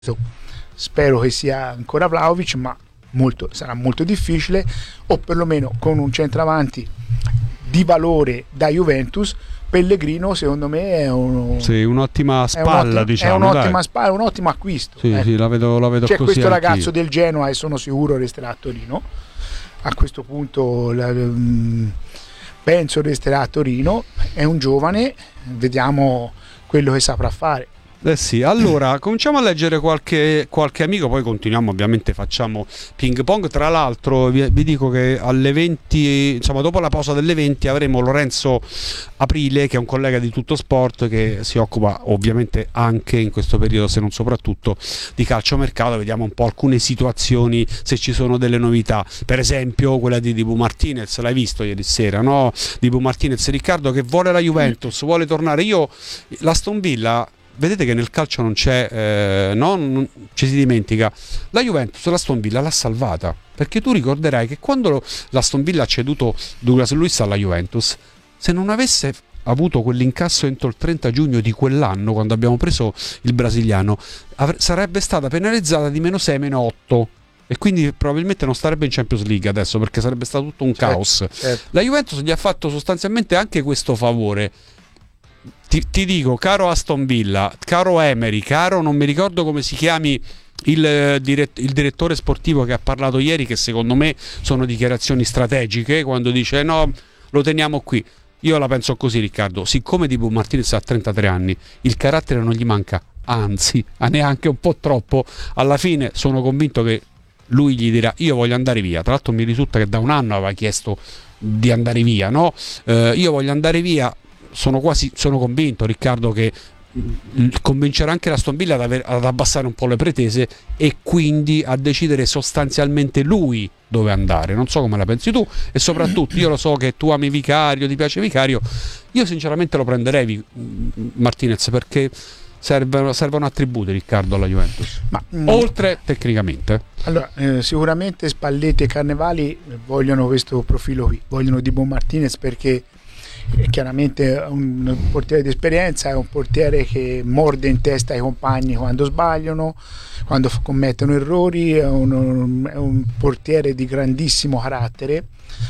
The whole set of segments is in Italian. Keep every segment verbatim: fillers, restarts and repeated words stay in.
spero che sia ancora Vlahovic, ma molto, sarà molto difficile, o perlomeno con un centravanti di valore da Juventus. Pellegrino secondo me è, un, sì, un'ottima spalla, è un'ottima, diciamo, è un'ottima spalla, un ottimo acquisto. Sì, ecco. sì, la vedo, la vedo C'è così questo anch'io. ragazzo del Genoa e sono sicuro resterà a Torino. A questo punto la, um, penso resterà a Torino. È un giovane, vediamo quello che saprà fare. Eh sì, allora cominciamo a leggere qualche, qualche amico, poi continuiamo, ovviamente facciamo ping pong. Tra l'altro vi, vi dico che alle venti, insomma dopo la pausa delle venti, avremo Lorenzo Aprile, che è un collega di Tutto Sport, che si occupa ovviamente anche in questo periodo, se non soprattutto, di calciomercato. Vediamo un po' alcune situazioni, se ci sono delle novità, per esempio quella di Dibu Martinez, l'hai visto ieri sera, no? Dibu Martinez, Riccardo, che vuole la Juventus, vuole tornare. Io, l'Aston Villa, vedete che nel calcio non c'è, eh, no? Non, ci si dimentica. La Juventus, l'Aston Villa l'ha salvata, perché tu ricorderai che quando l'Aston Villa ha ceduto Douglas Luiz alla Juventus, se non avesse avuto quell'incasso entro il trenta giugno di quell'anno, quando abbiamo preso il brasiliano, avre- sarebbe stata penalizzata di meno sei, meno otto, e quindi probabilmente non starebbe in Champions League adesso, perché sarebbe stato tutto un certo, caos. certo. La Juventus gli ha fatto sostanzialmente anche questo favore. Ti, ti dico, caro Aston Villa, caro Emery, caro, non mi ricordo come si chiami il, dirett- il direttore sportivo che ha parlato ieri, che secondo me sono dichiarazioni strategiche, quando dice no, lo teniamo qui. Io la penso così, Riccardo: siccome Dibu Martinez ha trentatré anni, il carattere non gli manca, anzi, ha neanche un po' troppo. Alla fine sono convinto che lui gli dirà io voglio andare via. Tra l'altro mi risulta che da un anno aveva chiesto di andare via, no? Eh, io voglio andare via. Sono quasi, sono convinto, Riccardo, che convincerà anche la Aston Villa ad, aver, ad abbassare un po' le pretese e quindi a decidere sostanzialmente lui dove andare. Non so come la pensi tu, e soprattutto io lo so che tu ami Vicario, ti piace Vicario. Io sinceramente lo prenderei Martinez, perché servono, servono attributi, Riccardo, alla Juventus, ma oltre tecnicamente. Allora, eh, sicuramente Spalletti e Carnevali vogliono questo profilo qui, vogliono Dibu Martinez, perché chiaramente un portiere di esperienza, è un portiere che morde in testa ai compagni quando sbagliano, quando commettono errori, è un, è un portiere di grandissimo carattere.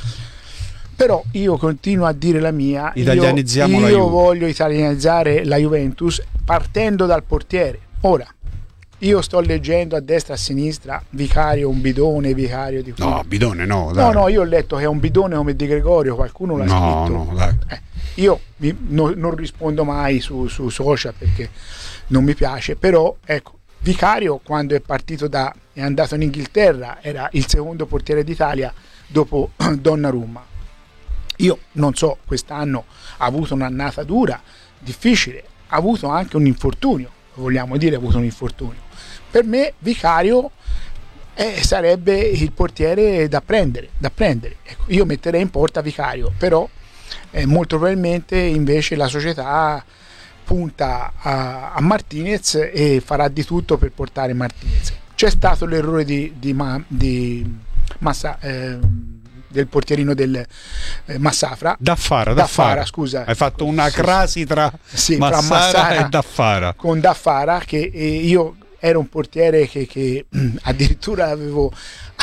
Però io continuo a dire la mia, italianizziamo io, la io Juve. voglio italianizzare la Juventus partendo dal portiere. Ora, io sto leggendo a destra e a sinistra Vicario un bidone, Vicario di qui. No, bidone no, dai. No, no, io ho letto che è un bidone come Di Gregorio, qualcuno l'ha no, scritto. No, dai. Eh, io mi, no, non rispondo mai su, su social perché non mi piace, però ecco, Vicario quando è partito da è andato in Inghilterra era il secondo portiere d'Italia dopo Donnarumma. Io non so, quest'anno ha avuto un'annata dura, difficile, ha avuto anche un infortunio, vogliamo dire ha avuto un infortunio. Per me Vicario eh, sarebbe il portiere da prendere, da prendere. Ecco, io metterei in porta Vicario, però eh, molto probabilmente invece la società punta a, a Martinez e farà di tutto per portare Martinez. C'è stato l'errore di, di, Ma, di Massa, eh, del portierino del eh, Massafra Daffara, Daffara, Daffara, scusa. Hai fatto una crasi tra, sì, Massara, tra Massara e Daffara. Con Daffara, che eh, io ero un portiere che, che addirittura avevo,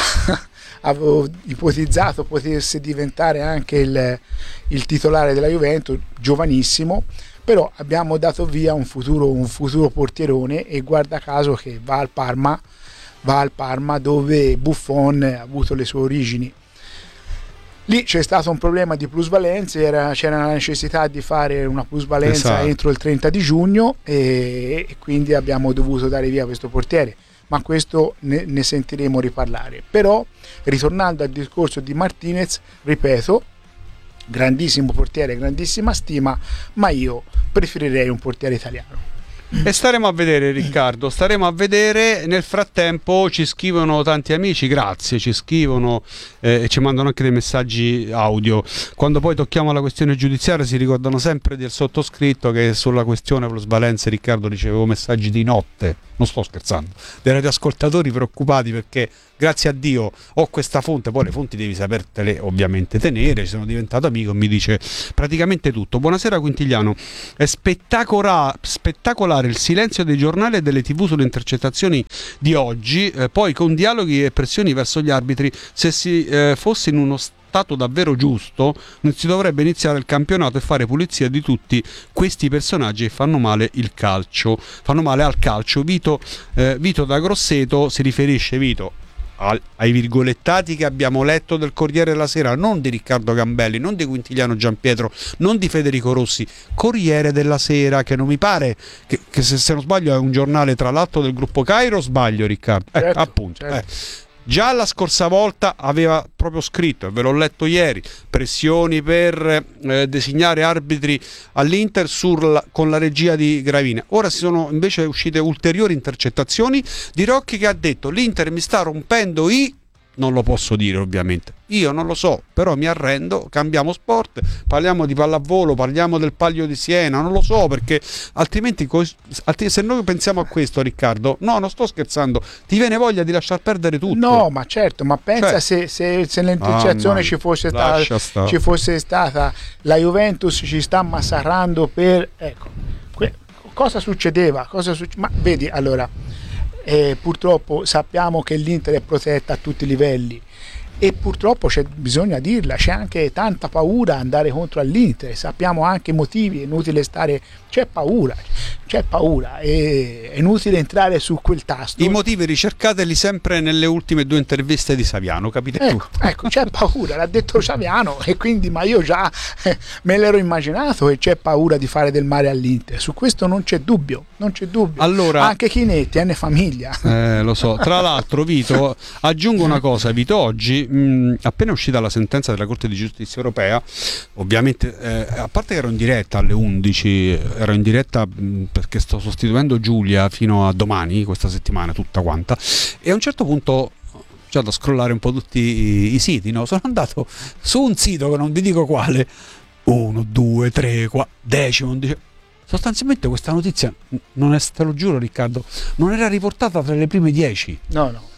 avevo ipotizzato potesse diventare anche il, il titolare della Juventus, giovanissimo, però abbiamo dato via un futuro, un futuro portierone, e guarda caso che va al Parma, va al Parma dove Buffon ha avuto le sue origini. Lì c'è stato un problema di plusvalenze, era, c'era la necessità di fare una plusvalenza esatto. entro il trenta di giugno e, e quindi abbiamo dovuto dare via questo portiere, ma questo ne, ne sentiremo riparlare. Però ritornando al discorso di Martinez, ripeto, grandissimo portiere, grandissima stima, ma io preferirei un portiere italiano. E staremo a vedere, Riccardo, staremo a vedere. Nel frattempo ci scrivono tanti amici, grazie, ci scrivono e eh, ci mandano anche dei messaggi audio. Quando poi tocchiamo la questione giudiziaria si ricordano sempre del sottoscritto, che sulla questione plusvalenze, Riccardo, ricevevo messaggi di notte non sto scherzando, dei radioascoltatori preoccupati perché grazie a Dio ho questa fonte, poi le fonti devi sapertele ovviamente tenere, ci sono diventato amico, mi dice praticamente tutto. Buonasera Quintigliano, è spettacola- spettacolare il silenzio dei giornali e delle tv sulle intercettazioni di oggi, eh, poi con dialoghi e pressioni verso gli arbitri. Se si eh, fosse in uno stato davvero giusto non si dovrebbe iniziare il campionato e fare pulizia di tutti questi personaggi che fanno male il calcio, fanno male al calcio. Vito, eh, Vito da Grosseto si riferisce, Vito, al, ai virgolettati che abbiamo letto del Corriere della Sera, non di Riccardo Gambelli, non di Quintigliano Giampietro, non di Federico Rossi, Corriere della Sera, che non mi pare che, che se, se non sbaglio è un giornale tra l'altro del gruppo Cairo, sbaglio Riccardo? Eh, certo, appunto, certo. Eh. Già la scorsa volta aveva proprio scritto, e ve l'ho letto ieri, pressioni per eh, designare arbitri all'Inter sul, con la regia di Gravina. Ora si sono invece uscite ulteriori intercettazioni di Rocchi che ha detto l'Inter mi sta rompendo i... non lo posso dire ovviamente, io non lo so, però mi arrendo, cambiamo sport, parliamo di pallavolo, parliamo del Palio di Siena, non lo so, perché altrimenti se noi pensiamo a questo, Riccardo, no, non sto scherzando, ti viene voglia di lasciar perdere tutto. No, ma certo, ma pensa Cioè, se, se, se l'intercettazione ah, ci fosse stata, ci fosse stata, la Juventus ci sta massacrando per... ecco, que, cosa succedeva? Cosa succe- ma vedi, allora, eh, purtroppo sappiamo che l'Inter è protetta a tutti i livelli, e purtroppo c'è, bisogna dirla, c'è anche tanta paura andare contro all'Inter, sappiamo anche i motivi, è inutile stare, c'è paura, c'è paura, è inutile entrare su quel tasto. I motivi ricercateli sempre nelle ultime due interviste di Saviano, capite ecco, tu? Ecco, c'è paura, l'ha detto Saviano, e quindi, ma io già eh, me l'ero immaginato che c'è paura di fare del male all'Inter, su questo non c'è dubbio, non c'è dubbio. Allora, anche Chinetti, è famiglia. Eh, lo so, tra l'altro Vito, aggiungo una cosa, Vito, oggi mh, appena uscita la sentenza della Corte di Giustizia Europea, ovviamente eh, a parte che ero in diretta alle undici, ero in diretta mh, perché sto sostituendo Giulia fino a domani, questa settimana tutta quanta, e a un certo punto c'è da scrollare un po' tutti i, i siti, no? Sono andato su un sito che non vi dico quale, uno, due, tre, quattro, decimo, undicesimo. Sostanzialmente questa notizia, non è, te lo giuro Riccardo, non era riportata tra le prime dieci. No, no.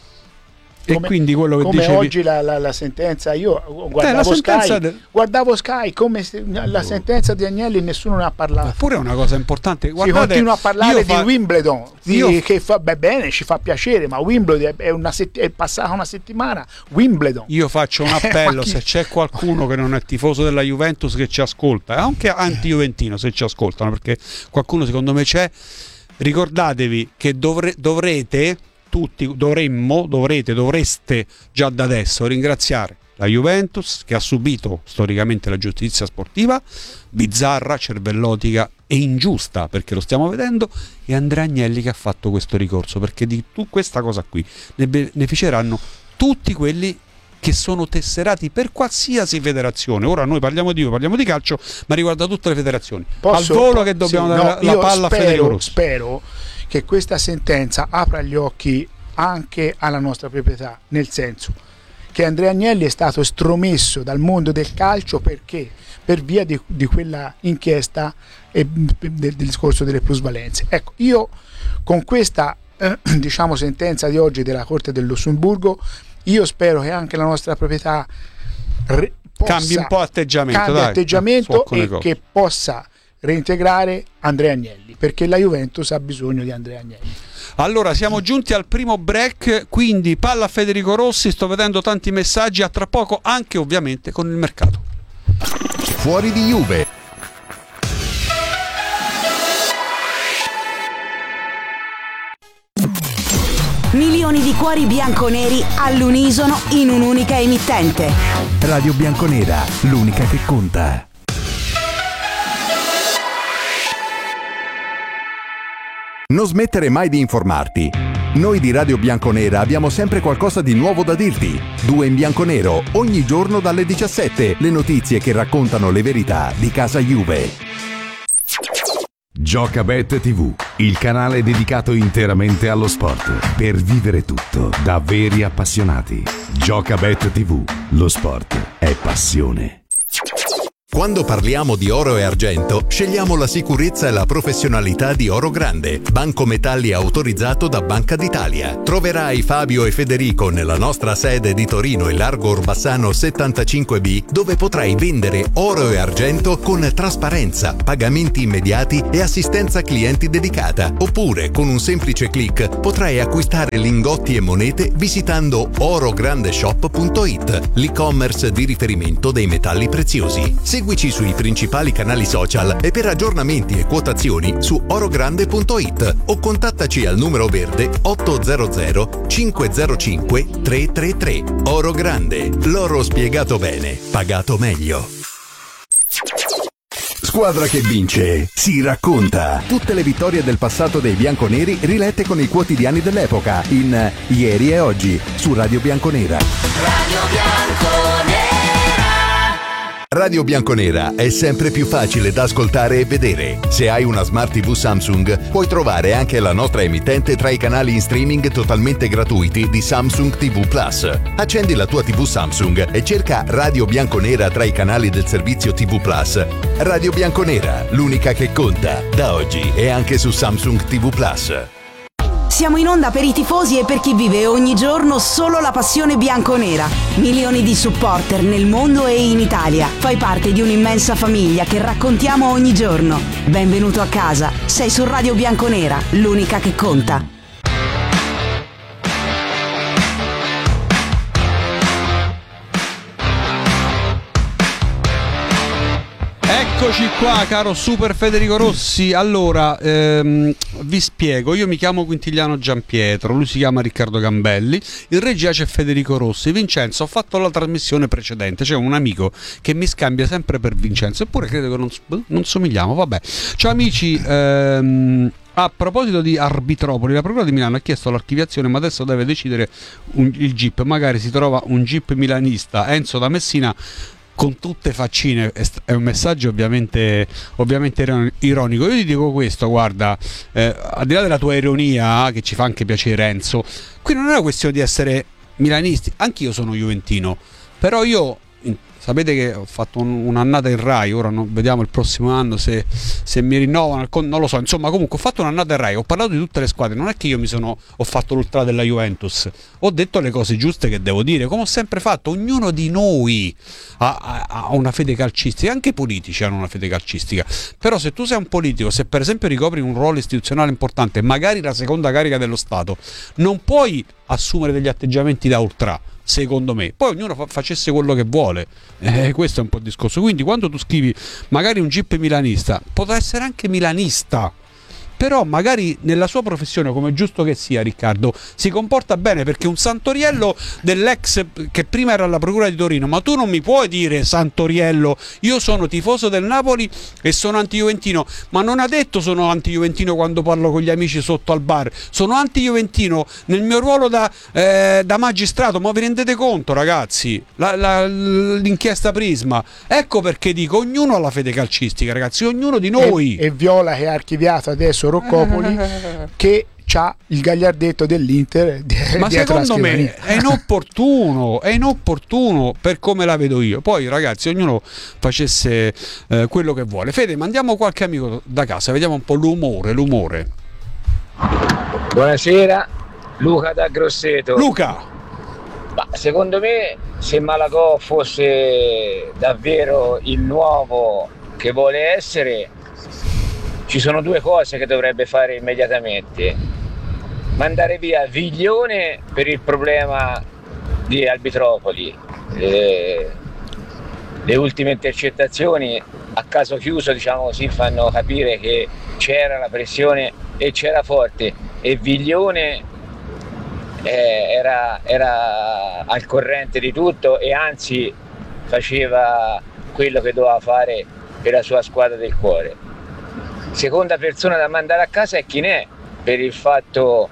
E come, quindi quello che come dicevi... oggi la, la, la sentenza, io guardavo, eh, sentenza Sky, de... guardavo Sky come se, la sentenza di Agnelli nessuno ne ha parlato. Pure è una cosa importante. Guardate, si continua a parlare fa... di Wimbledon, di, io... che fa beh, bene, ci fa piacere, ma Wimbledon è, una sett- è passata una settimana. Wimbledon. Io faccio un appello, chi... se c'è qualcuno che non è tifoso della Juventus che ci ascolta, anche anti-juventino se ci ascoltano, perché qualcuno secondo me c'è, ricordatevi che dovre- dovrete... tutti dovremmo, dovrete, dovreste già da adesso ringraziare la Juventus che ha subito storicamente la giustizia sportiva bizzarra, cervellotica e ingiusta, perché lo stiamo vedendo, e Andrea Agnelli che ha fatto questo ricorso, perché di tu, questa cosa qui ne beneficeranno tutti quelli che sono tesserati per qualsiasi federazione. Ora noi parliamo di parliamo di calcio, ma riguarda tutte le federazioni. Posso, al volo che dobbiamo sì, dare no, la palla spero, a Federico Rossi. Spero che questa sentenza apra gli occhi anche alla nostra proprietà, nel senso che Andrea Agnelli è stato estromesso dal mondo del calcio perché per via di, di quella inchiesta e del, del discorso delle plusvalenze. Ecco, io con questa eh, diciamo sentenza di oggi della Corte del Lussemburgo, io spero che anche la nostra proprietà re, possa, cambi un po' atteggiamento, cambi dai, atteggiamento eh, e cose. che possa reintegrare Andrea Agnelli, perché la Juventus ha bisogno di Andrea Agnelli. Allora siamo giunti al primo break, quindi palla a Federico Rossi, sto vedendo tanti messaggi, a tra poco anche ovviamente con il mercato. Fuori di Juve. Milioni di cuori bianconeri all'unisono in un'unica emittente. Radio Bianconera, l'unica che conta. Non smettere mai di informarti. Noi di Radio Bianconera abbiamo sempre qualcosa di nuovo da dirti. Due in bianconero, ogni giorno dalle diciassette, le notizie che raccontano le verità di casa Juve. Giocabet tivù, il canale dedicato interamente allo sport, per vivere tutto da veri appassionati. Giocabet tivù, lo sport è passione. Quando parliamo di oro e argento, scegliamo la sicurezza e la professionalità di Oro Grande, banco metalli autorizzato da Banca d'Italia. Troverai Fabio e Federico nella nostra sede di Torino e Largo Orbassano settantacinque B, dove potrai vendere oro e argento con trasparenza, pagamenti immediati e assistenza clienti dedicata. Oppure, con un semplice click, potrai acquistare lingotti e monete visitando orograndeshop punto it, l'e-commerce di riferimento dei metalli preziosi. Seguici sui principali canali social e per aggiornamenti e quotazioni su orogrande punto it o contattaci al numero verde ottocento cinquecentocinque trecentotrentatré. Oro Grande, l'oro spiegato bene, pagato meglio. Squadra che vince si racconta. Tutte le vittorie del passato dei bianconeri rilette con i quotidiani dell'epoca in Ieri e Oggi su Radio Bianconera. Radio Bianconera. Radio Bianconera è sempre più facile da ascoltare e vedere. Se hai una Smart tivù Samsung, puoi trovare anche la nostra emittente tra i canali in streaming totalmente gratuiti di Samsung tivù Plus. Accendi la tua tivù Samsung e cerca Radio Bianconera tra i canali del servizio tivù Plus. Radio Bianconera, l'unica che conta, da oggi e anche su Samsung tivù Plus. Siamo in onda per i tifosi e per chi vive ogni giorno solo la passione bianconera. Milioni di supporter nel mondo e in Italia. Fai parte di un'immensa famiglia che raccontiamo ogni giorno. Benvenuto a casa. Sei su Radio Bianconera, l'unica che conta. Eccoci qua, caro Super Federico Rossi. Allora, ehm, vi spiego. Io mi chiamo Quintiliano Giampietro, lui si chiama Riccardo Gambelli, in regia c'è Federico Rossi. Vincenzo, ho fatto la trasmissione precedente, c'è un amico che mi scambia sempre per Vincenzo, eppure credo che non, non somigliamo, vabbè. Ciao amici, ehm, a proposito di Arbitropoli, la Procura di Milano ha chiesto l'archiviazione, ma adesso deve decidere un, il G I P, magari si trova un G I P milanista. Enzo da Messina con tutte faccine, è un messaggio ovviamente, ovviamente ironico. Io ti dico questo, guarda, eh, al di là della tua ironia, che ci fa anche piacere Enzo, qui non è una questione di essere milanisti, anch'io sono juventino, però io, sapete che ho fatto un, un'annata in Rai, ora no, vediamo il prossimo anno se, se mi rinnovano, non lo so, insomma comunque ho fatto un'annata in Rai, ho parlato di tutte le squadre, non è che io mi sono, ho fatto l'ultra della Juventus, ho detto le cose giuste che devo dire, come ho sempre fatto. Ognuno di noi ha, ha, ha una fede calcistica, anche i politici hanno una fede calcistica, però se tu sei un politico, se per esempio ricopri un ruolo istituzionale importante, magari la seconda carica dello Stato, non puoi assumere degli atteggiamenti da ultra, secondo me. Poi ognuno fa- facesse quello che vuole, eh, questo è un po' il discorso. Quindi quando tu scrivi magari un G I P milanista, potrà essere anche milanista, però magari nella sua professione, come è giusto che sia, Riccardo, si comporta bene, perché un Santoriello dell'ex, che prima era alla Procura di Torino, ma tu non mi puoi dire Santoriello, io sono tifoso del Napoli e sono anti-juventino, ma non ha detto sono anti-juventino quando parlo con gli amici sotto al bar, sono anti-juventino nel mio ruolo da, eh, da magistrato, ma vi rendete conto ragazzi, la, la, l'inchiesta Prisma, ecco perché dico, ognuno ha la fede calcistica ragazzi, ognuno di noi. E, e Viola che ha archiviato adesso Roccopoli che c'ha il gagliardetto dell'Inter di, ma dietro secondo me è inopportuno, è inopportuno per come la vedo io. Poi ragazzi, ognuno facesse eh, quello che vuole. Fede, mandiamo qualche amico da casa, vediamo un po' l'umore, l'umore. Buonasera, Luca da Grosseto. Luca, ma secondo me se Malagò fosse davvero il nuovo che vuole essere, ci sono due cose che dovrebbe fare immediatamente: mandare via Viglione per il problema di Arbitropoli, le, le ultime intercettazioni a caso chiuso, diciamo così, fanno capire che c'era la pressione e c'era forte, e Viglione eh, era, era al corrente di tutto e anzi faceva quello che doveva fare per la sua squadra del cuore. Seconda persona da mandare a casa è Chinè, per il fatto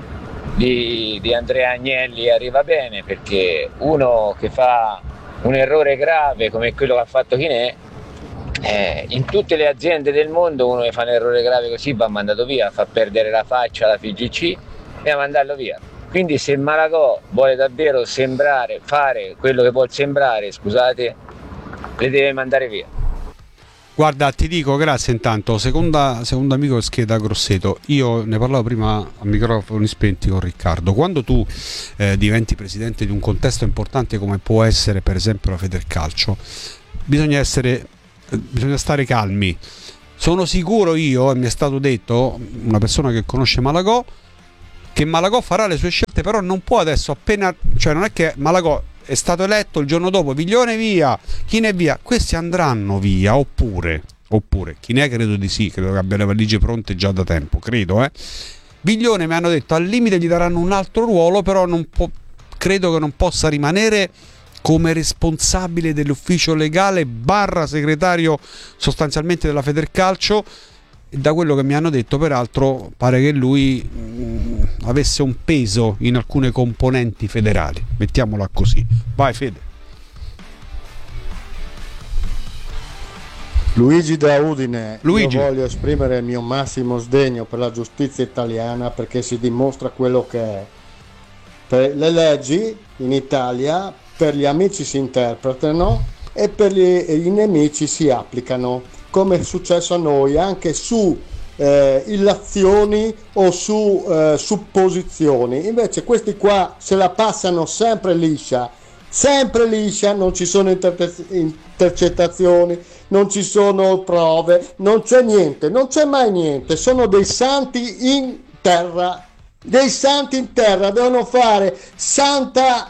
di, di Andrea Agnelli arriva bene, perché uno che fa un errore grave come quello che ha fatto Chinè, eh, in tutte le aziende del mondo uno che fa un errore grave così va mandato via, fa perdere la faccia alla F I G C e a mandarlo via. Quindi se Malagò vuole davvero sembrare, fare quello che vuol sembrare, scusate, le deve mandare via. Guarda, ti dico, grazie intanto. Seconda, secondo amico scheda Grosseto. Io ne parlavo prima a microfoni spenti con Riccardo. Quando tu eh, diventi presidente di un contesto importante come può essere per esempio la Federcalcio, bisogna essere eh, bisogna stare calmi. Sono sicuro io, e mi è stato detto, una persona che conosce Malagò, che Malagò farà le sue scelte, però non può adesso appena, cioè non è che Malagò è stato eletto il giorno dopo, Viglione via, chi ne è via, questi andranno via, oppure oppure chi ne è, credo di sì, credo che abbia le valigie pronte già da tempo, credo, eh. Viglione mi hanno detto al limite gli daranno un altro ruolo, però non può, credo che non possa rimanere come responsabile dell'ufficio legale barra segretario sostanzialmente della Federcalcio. Da quello che mi hanno detto, peraltro, pare che lui mh, avesse un peso in alcune componenti federali, mettiamola così. Vai Fede. Luigi da Udine. Luigi. Io voglio esprimere il mio massimo sdegno per la giustizia italiana, perché si dimostra quello che è. Per le leggi in Italia per gli amici si interpretano e per gli, i nemici si applicano, come è successo a noi anche su eh, illazioni o su eh, supposizioni. Invece questi qua se la passano sempre liscia, sempre liscia, non ci sono inter- intercettazioni, non ci sono prove, non c'è niente, non c'è mai niente, sono dei santi in terra, dei santi in terra, devono fare santa,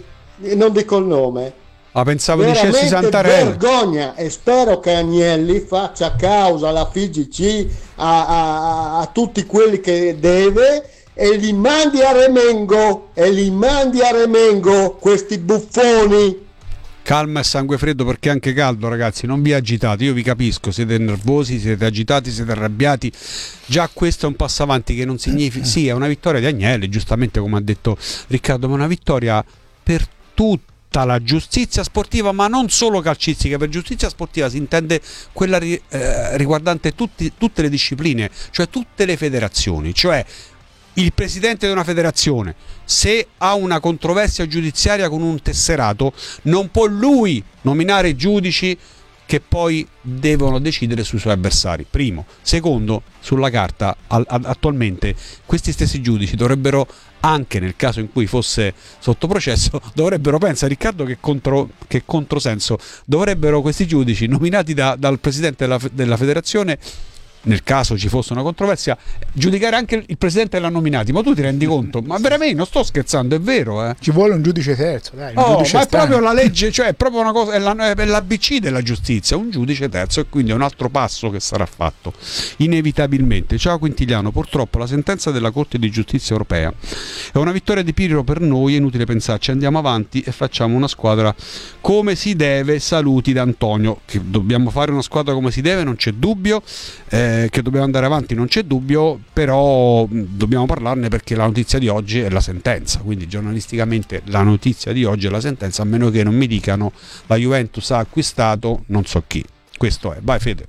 non dico il nome. Ah, pensavo dicessi Santarelli. Vergogna, e spero che Agnelli faccia causa alla F I G C, a, a, a tutti quelli che deve, e li mandi a Remengo, e li mandi a Remengo questi buffoni. Calma e sangue freddo, perché è anche caldo, ragazzi, non vi agitate, io vi capisco, siete nervosi, siete agitati, siete arrabbiati, già questo è un passo avanti che non significa, sì, è una vittoria di Agnelli, giustamente come ha detto Riccardo, ma è una vittoria per tutti, la giustizia sportiva, ma non solo calcistica. Per giustizia sportiva si intende quella ri, eh, riguardante tutti, tutte le discipline, cioè tutte le federazioni, cioè il presidente di una federazione, se ha una controversia giudiziaria con un tesserato, non può lui nominare i giudici che poi devono decidere sui suoi avversari. Primo. Secondo, sulla carta al, attualmente questi stessi giudici dovrebbero, anche nel caso in cui fosse sotto processo, dovrebbero, pensa Riccardo che, contro, che controsenso, dovrebbero questi giudici nominati da, dal presidente della, della federazione, nel caso ci fosse una controversia, giudicare anche il presidente della nominati. Ma tu ti rendi conto? Ma veramente non sto scherzando, è vero, eh? Ci vuole un giudice terzo, dai, un oh, giudice ma è esterno. proprio la legge, cioè è proprio una cosa, è, la, è l'A B C della giustizia, un giudice terzo, e quindi è un altro passo che sarà fatto inevitabilmente. Ciao Quintiliano, purtroppo la sentenza della Corte di Giustizia Europea è una vittoria di Pirro per noi, è inutile pensarci, andiamo avanti e facciamo una squadra come si deve. Saluti da Antonio. Che dobbiamo fare una squadra come si deve, non c'è dubbio, eh, che dobbiamo andare avanti non c'è dubbio, però dobbiamo parlarne perché la notizia di oggi è la sentenza, quindi giornalisticamente la notizia di oggi è la sentenza, a meno che non mi dicano la Juventus ha acquistato non so chi. Questo è. Vai Fede.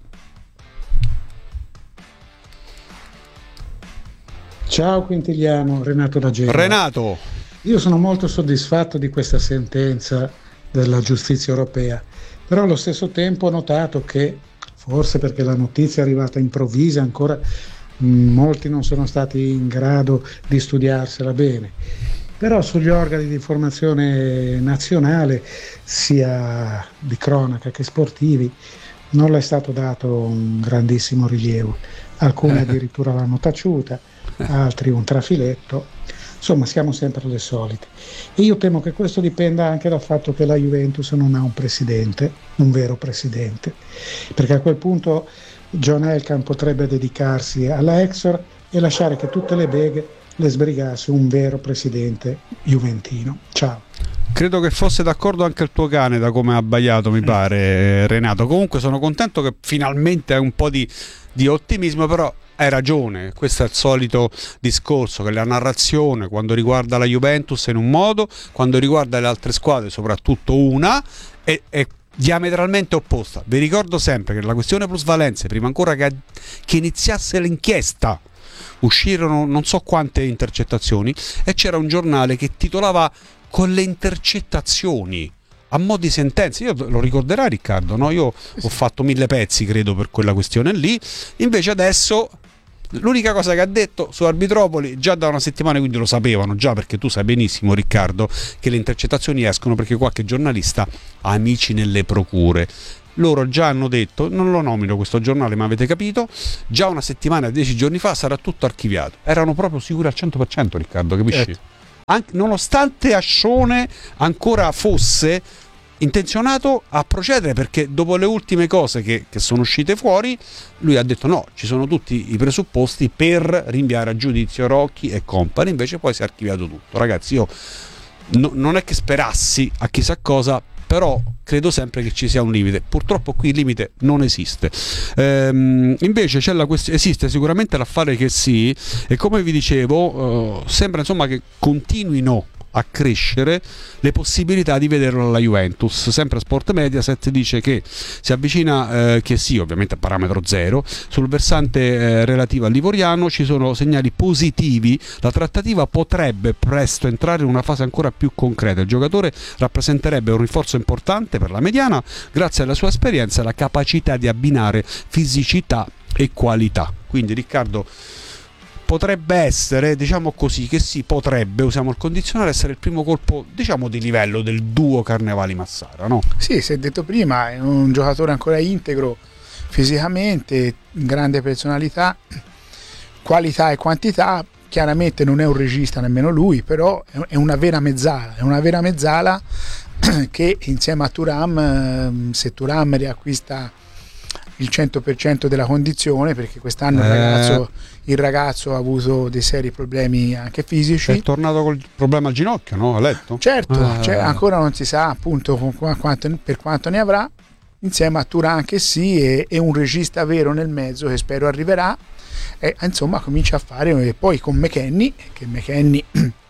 Ciao Quintiliano, Renato da Genova. Renato, io sono molto soddisfatto di questa sentenza della giustizia europea, però allo stesso tempo ho notato che, forse perché la notizia è arrivata improvvisa, ancora mh, molti non sono stati in grado di studiarsela bene, però sugli organi di informazione nazionale, sia di cronaca che sportivi, non le è stato dato un grandissimo rilievo. Alcuni addirittura l'hanno taciuta, altri un trafiletto. Insomma, siamo sempre le solite. E io temo che questo dipenda anche dal fatto che la Juventus non ha un presidente, un vero presidente, perché a quel punto John Elkann potrebbe dedicarsi alla Exor e lasciare che tutte le beghe le sbrigasse un vero presidente juventino. Ciao. Credo che fosse d'accordo anche il tuo cane, da come ha abbaiato, mi pare, Renato. Comunque sono contento che finalmente hai un po' di, di ottimismo, però hai ragione, questo è il solito discorso, che la narrazione quando riguarda la Juventus è in un modo, quando riguarda le altre squadre, soprattutto una, è, è diametralmente opposta. Vi ricordo sempre che la questione plusvalenze, prima ancora che, che iniziasse l'inchiesta, uscirono non so quante intercettazioni e c'era un giornale che titolava "Con le intercettazioni a mo' di sentenza. Io lo ricorderai, Riccardo, no? Io ho fatto mille pezzi, credo, per quella questione lì. Invece adesso l'unica cosa che ha detto su Arbitropoli già da una settimana, quindi lo sapevano già, perché tu sai benissimo, Riccardo, che le intercettazioni escono perché qualche giornalista ha amici nelle procure. Loro già hanno detto, non lo nomino questo giornale, ma avete capito, già una settimana, dieci giorni fa sarà tutto archiviato. Erano proprio sicuri al cento per cento, Riccardo, capisci? Eh. Anche, nonostante Ascione ancora fosse intenzionato a procedere, perché dopo le ultime cose che, che sono uscite fuori, lui ha detto no, ci sono tutti i presupposti per rinviare a giudizio Rocchi e company, invece poi si è archiviato tutto. Ragazzi, io no, non è che sperassi a chissà cosa, però credo sempre che ci sia un limite. Purtroppo qui il limite non esiste. Ehm, invece c'è la questione, esiste sicuramente l'affare che sì, e come vi dicevo, eh, sembra insomma che continuino a crescere le possibilità di vederlo alla Juventus. Sempre Sport Mediaset dice che si avvicina, eh, che sì, ovviamente a parametro zero, sul versante eh, relativo al livoriano ci sono segnali positivi, la trattativa potrebbe presto entrare in una fase ancora più concreta. Il giocatore rappresenterebbe un rinforzo importante per la mediana grazie alla sua esperienza e alla capacità di abbinare fisicità e qualità. Quindi, Riccardo, potrebbe essere, diciamo così, che sì, potrebbe, usiamo il condizionale, essere il primo colpo, diciamo, di livello del duo Carnevali-Massara, no? Sì, si è detto prima, è un giocatore ancora integro fisicamente, grande personalità, qualità e quantità. Chiaramente non è un regista nemmeno lui, però è una vera mezzala, è una vera mezzala che insieme a Thuram, se Thuram riacquista il cento per cento della condizione, perché quest'anno eh. il, ragazzo, il ragazzo ha avuto dei seri problemi anche fisici. È tornato col problema al ginocchio, no? Ha letto? Certo, ah. cioè, ancora non si sa appunto con quanto, per quanto ne avrà, insieme a Thuram che sì, e, e un regista vero nel mezzo che spero arriverà, e insomma comincia a fare. E poi con McKennie, che McKennie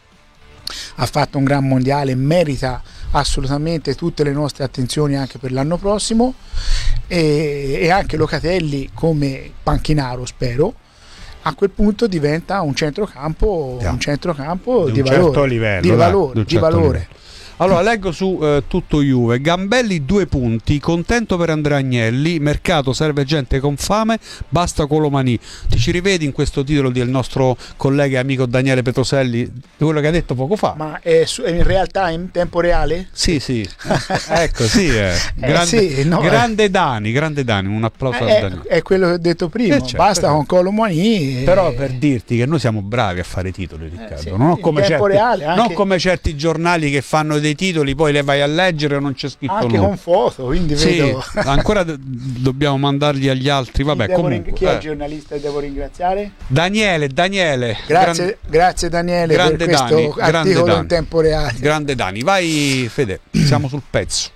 ha fatto un gran mondiale, merita assolutamente tutte le nostre attenzioni anche per l'anno prossimo, e, e anche Locatelli come panchinaro, spero, a quel punto diventa un centrocampo, yeah. un centrocampo di, di un valore, certo livello, di, dai, valore, di, certo di valore. Livello. Allora, leggo su eh, tutto Juve. Gambelli due punti, contento per Andrea Agnelli, mercato serve gente con fame, basta Colomani. Ti ci rivedi in questo titolo del nostro collega e amico Daniele Petroselli, di quello che ha detto poco fa? Ma è, su, è in realtà in tempo reale? Sì, sì. Ecco, sì, è. Grande, eh sì, no, grande Dani, grande Dani, un applauso è, a Dani. È quello che ho detto prima, eh certo, basta con Colomani. E... Però per dirti che noi siamo bravi a fare titoli, Riccardo, eh sì, non, come tempo certi, reale, anche... non come certi giornali che fanno dei titoli, poi le vai a leggere e non c'è scritto anche nulla. Con foto, quindi sì, vedo... ancora d- dobbiamo mandargli agli altri. Vabbè, devo comunque, ring- chi è il eh. giornalista che devo ringraziare? Daniele, Daniele. Grazie, Gran... grazie Daniele grande per questo Dani, articolo grande Dani. in tempo reale. Grande Dani, vai Fede, siamo sul pezzo.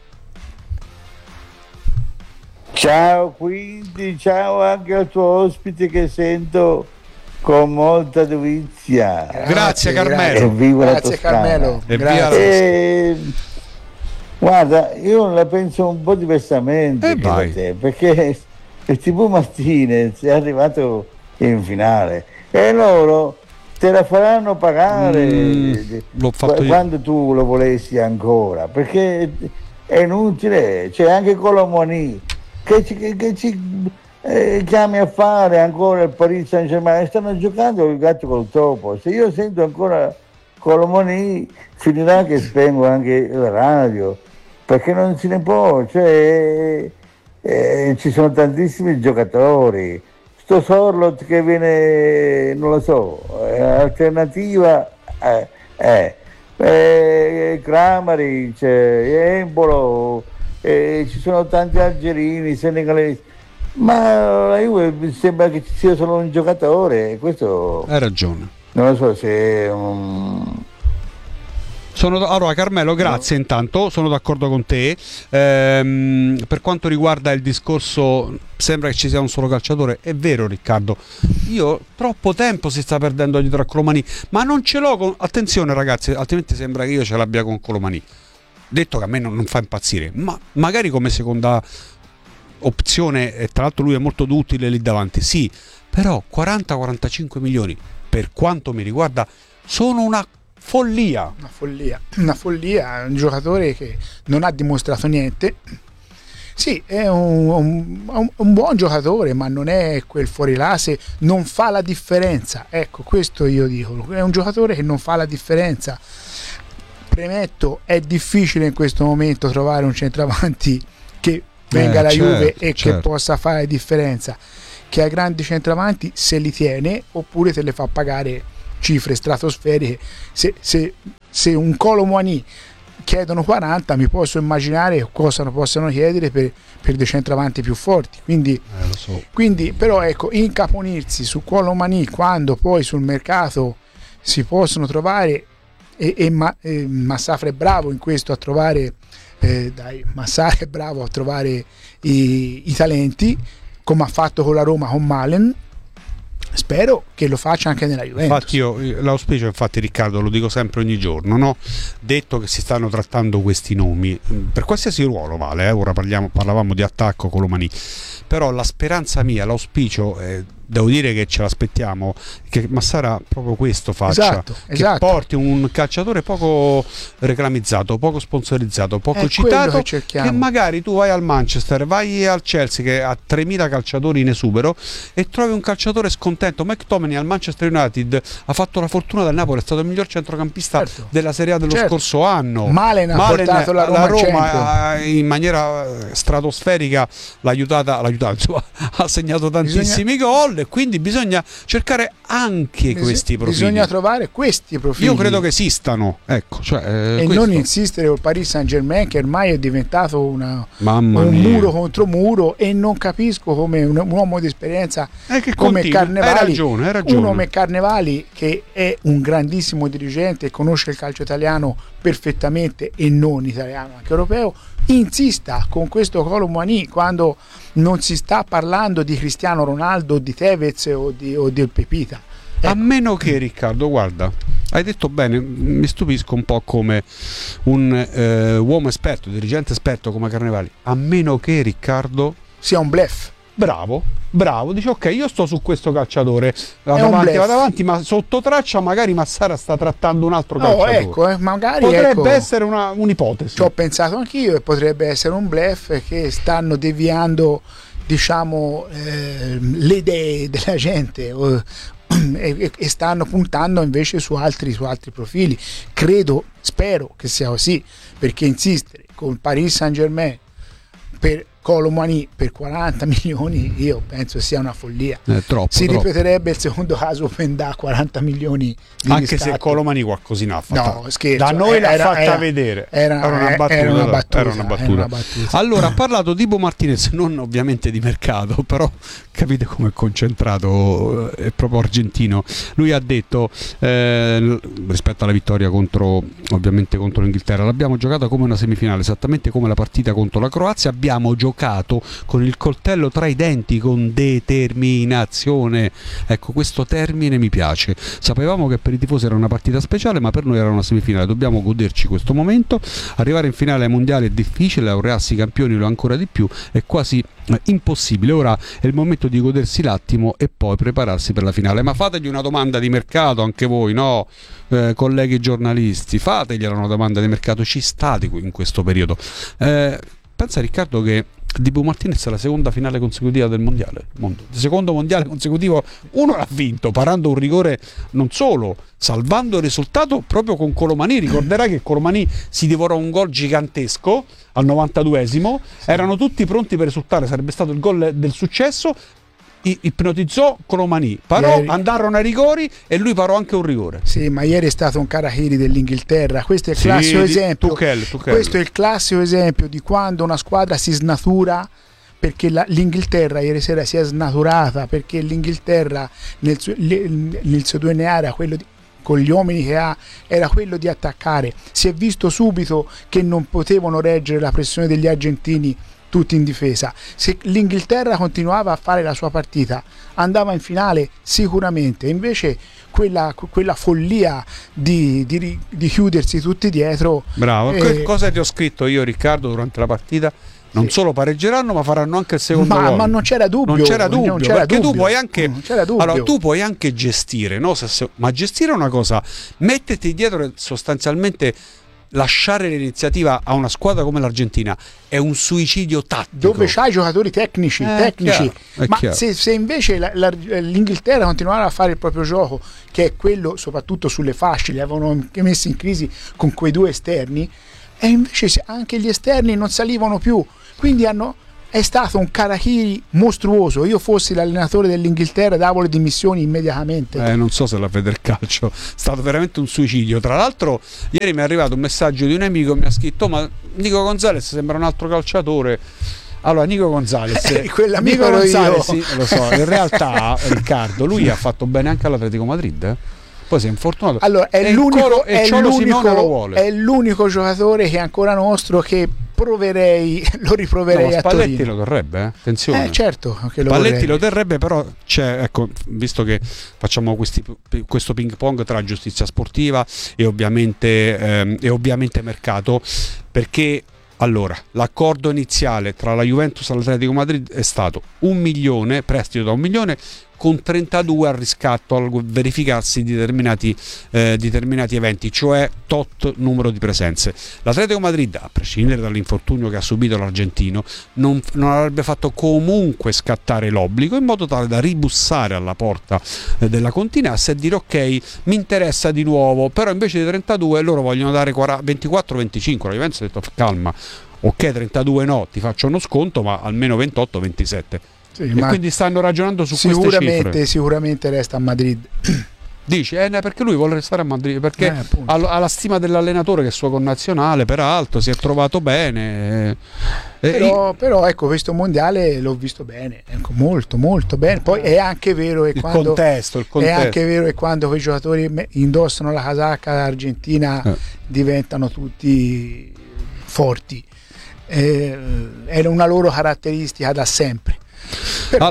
Ciao, quindi ciao anche al tuo ospite che sento con molta dovizia. Grazie, grazie Carmelo. Evviva grazie la Carmelo. Grazie. E, guarda, io la penso un po' diversamente che da te, perché il T V Martinez è arrivato in finale e loro te la faranno pagare mm, l'ho fatto quando io. tu lo volessi ancora, perché è inutile. C'è anche Colomoni che ci, che, che ci eh, chiami a fare ancora il Paris Saint-Germain, stanno giocando il gatto col topo. Se io sento ancora Colomoni finirà che spengo anche la radio, perché non se ne può, cioè eh, ci sono tantissimi giocatori. Sto Sorlot che viene, non lo so, eh, alternativa eh, eh, eh, Kramaric, eh, Embolo, eh, ci sono tanti algerini, senegalesi, ma la Juve sembra che ci sia solo un giocatore. Questo hai ragione, non lo so se è un... Sono, allora Carmelo, grazie no. Intanto, sono d'accordo con te. Ehm, per quanto riguarda il discorso, sembra che ci sia un solo calciatore, è vero Riccardo, io troppo tempo si sta perdendo dietro a Colomani, ma non ce l'ho con... attenzione ragazzi, altrimenti sembra che io ce l'abbia con Colomani, detto che a me non, non fa impazzire, ma magari come seconda opzione, e tra l'altro lui è molto utile lì davanti, sì, però quaranta quarantacinque milioni per quanto mi riguarda sono una follia. Una follia, una follia, un giocatore che non ha dimostrato niente. Sì, è un, un, un buon giocatore, ma non è quel fuorilasse, non fa la differenza. Ecco, questo io dico, è un giocatore che non fa la differenza. Premetto, è difficile in questo momento trovare un centravanti che venga eh, alla certo, Juve e certo. che possa fare differenza, che ha grandi centravanti se li tiene, oppure te le fa pagare cifre stratosferiche. Se, se, se un Kolo Muani chiedono quaranta, mi posso immaginare cosa possono chiedere per, per dei centravanti più forti. Quindi, eh, lo so. quindi però ecco, incaponirsi su Kolo Muani quando poi sul mercato si possono trovare, e, e, Ma, e Massafra è bravo in questo a trovare, eh, dai, Massafra è bravo a trovare i, i talenti, come ha fatto con la Roma con Malen. Spero che lo faccia anche nella Juventus. Infatti io l'auspicio, infatti Riccardo, lo dico sempre ogni giorno, no? Detto che si stanno trattando questi nomi per qualsiasi ruolo vale, eh? Ora parliamo, parlavamo di attacco con Lomani, però la speranza mia, l'auspicio, eh, devo dire che ce l'aspettiamo, che Massara proprio questo faccia, esatto, che esatto. porti un calciatore poco reclamizzato, poco sponsorizzato, poco È citato, che, che magari tu vai al Manchester, vai al Chelsea che ha tremila calciatori in esubero e trovi un calciatore scontento. McTominay al Manchester United ha fatto la fortuna del Napoli, è stato il miglior centrocampista certo. della Serie A dello certo. scorso anno. Malen ha Malen, portato la Roma, la Roma a in maniera stratosferica l'ha aiutata, l'ha aiutata insomma, ha segnato tantissimi bisogna... gol, e quindi bisogna cercare anche Bis- questi profili. Bisogna trovare questi profili. Io credo che esistano, ecco, cioè, eh, e questo. non insistere col Paris Saint-Germain, che ormai è diventato una, Mamma un mia. muro contro muro, e non capisco come un, un uomo di esperienza eh, che come continua. Carnevali, hai ragione, hai ragione. uno come Carnevali, che è un grandissimo dirigente e conosce il calcio italiano perfettamente, e non italiano, anche europeo, insista con questo Kolo Muani quando non si sta parlando di Cristiano Ronaldo, di Tevez o di, o del Pepita. Ecco. A meno che, Riccardo, guarda, hai detto bene, mi stupisco un po' come un eh, uomo esperto, dirigente esperto come Carnevali, a meno che, Riccardo, sia un bluff. Bravo, bravo, dice ok, io sto su questo calciatore, vado avanti, vado avanti, ma sotto traccia magari Massara sta trattando un altro calciatore. Oh, ecco, eh, magari potrebbe ecco, essere una, un'ipotesi. Ci ho pensato anch'io, e potrebbe essere un bluff, che stanno deviando, diciamo, eh, le idee della gente, o, e, e stanno puntando invece su altri, su altri profili. Credo, spero che sia così, perché insistere con il Paris Saint-Germain per Kolo Muani per quaranta milioni, io penso sia una follia. Eh, troppo, si troppo. ripeterebbe il secondo caso Openda, quaranta milioni di anche riscatto. Se Kolo Muani qualcosina ha fatto. No, scherzo, da noi l'ha era, fatta era, vedere. Era, era, una battuta, era, una battuta, era una battuta. era una battuta. Allora, ha parlato di Bo Martinez, non ovviamente di mercato, però capite come è concentrato, è proprio argentino. Lui ha detto eh, rispetto alla vittoria contro, ovviamente contro l'Inghilterra, l'abbiamo giocata come una semifinale, esattamente come la partita contro la Croazia, abbiamo giocato con il coltello tra i denti, con determinazione. Ecco, questo termine mi piace. Sapevamo che per i tifosi era una partita speciale, ma per noi era una semifinale. Dobbiamo goderci questo momento. Arrivare in finale ai mondiali è difficile, laurearsi campioni lo è ancora di più, è quasi eh, impossibile. Ora è il momento di godersi l'attimo e poi prepararsi per la finale. Ma fategli una domanda di mercato anche voi, no? Eh, colleghi giornalisti, fategliela una domanda di mercato, ci state in questo periodo. Eh, pensa, Riccardo, che di Bo Martinez è la seconda finale consecutiva del mondiale, mondo. Il secondo mondiale consecutivo, uno l'ha vinto parando un rigore, non solo, salvando il risultato proprio con Kolo Muani. Ricorderai che Kolo Muani si divorò un gol gigantesco al novantaduesimo, sì. Erano tutti pronti per esultare, sarebbe stato il gol del successo. Ipnotizzò Kolo Muani, parò, ieri andarono ai rigori e lui parò anche un rigore. Sì, ma ieri è stato un Karahiri dell'Inghilterra. Questo è il sì, classico esempio. Tuchel, Tuchel. Questo è il classico esempio di quando una squadra si snatura, perché la, l'Inghilterra ieri sera si è snaturata, perché l'Inghilterra nel suo, nel suo D N A era quello di, con gli uomini che ha, era quello di attaccare. Si è visto subito che non potevano reggere la pressione degli argentini tutti in difesa. Se l'Inghilterra continuava a fare la sua partita, andava in finale sicuramente. Invece quella, quella follia di, di, di chiudersi tutti dietro. Bravo. Eh, cosa ti ho scritto io, Riccardo, durante la partita? non sì. solo pareggeranno, ma faranno anche il secondo ma, gol. ma non c'era dubbio, non c'era dubbio, non c'era perché dubbio. tu puoi anche Non c'era dubbio. allora tu puoi anche gestire, no? Se, se, ma gestire è una cosa, metterti dietro e sostanzialmente lasciare l'iniziativa a una squadra come l'Argentina è un suicidio tattico, dove c'hai giocatori tecnici, Eh, tecnici. chiaro, ma chiaro. se, se invece la, la, l'Inghilterra continuava a fare il proprio gioco, che è quello soprattutto sulle fasce, li avevano anche messi in crisi con quei due esterni, e invece anche gli esterni non salivano più, quindi hanno è stato un Karahiri mostruoso. Io fossi l'allenatore dell'Inghilterra davo le dimissioni immediatamente. Eh, non so se la Federcalcio è stato veramente un suicidio. Tra l'altro ieri mi è arrivato un messaggio di un amico, mi ha scritto: ma Nico Gonzalez sembra un altro calciatore. Allora Nico Gonzalez eh, quell'amico Nico ero Gonzalez io. sì, lo so, in realtà Riccardo, lui ha fatto bene anche all'Atletico Madrid, eh? Poi si è infortunato. Allora è e l'unico, Colo, e è, Cholo Simeone lo vuole. l'unico, è l'unico giocatore che è ancora nostro che proverei, lo riproverei no, a Spalletti Torino. lo terrebbe, eh? Attenzione. Eh, certo che lo Spalletti vorrei. lo terrebbe, però c'è, ecco, visto che facciamo questi, questo ping pong tra giustizia sportiva e ovviamente, ehm, e ovviamente mercato, perché allora l'accordo iniziale tra la Juventus e l'Atletico Madrid è stato un milione, prestito da un milione, con trentadue al riscatto al verificarsi di determinati, eh, determinati eventi, cioè tot numero di presenze. L'Atletico Madrid, a prescindere dall'infortunio che ha subito l'argentino, non, non avrebbe fatto comunque scattare l'obbligo, in modo tale da ribussare alla porta eh, della Continassa e dire: ok, mi interessa di nuovo, però invece di trentadue loro vogliono dare ventiquattro venticinque. La Juventus ha detto: calma, ok, trentadue no, ti faccio uno sconto, ma almeno ventotto ventisette. Sì, e quindi stanno ragionando su queste cifre. Sicuramente resta a Madrid. Dice, eh, perché lui vuole restare a Madrid, perché eh, ha, ha la stima dell'allenatore, che è suo connazionale, peraltro si è trovato bene. Eh, però, però ecco, questo mondiale l'ho visto bene, ecco, molto molto bene. Poi è anche vero che il quando contesto, il contesto. è anche vero che quando quei giocatori indossano la casacca argentina eh. diventano tutti forti. Eh, era una loro caratteristica da sempre. Però...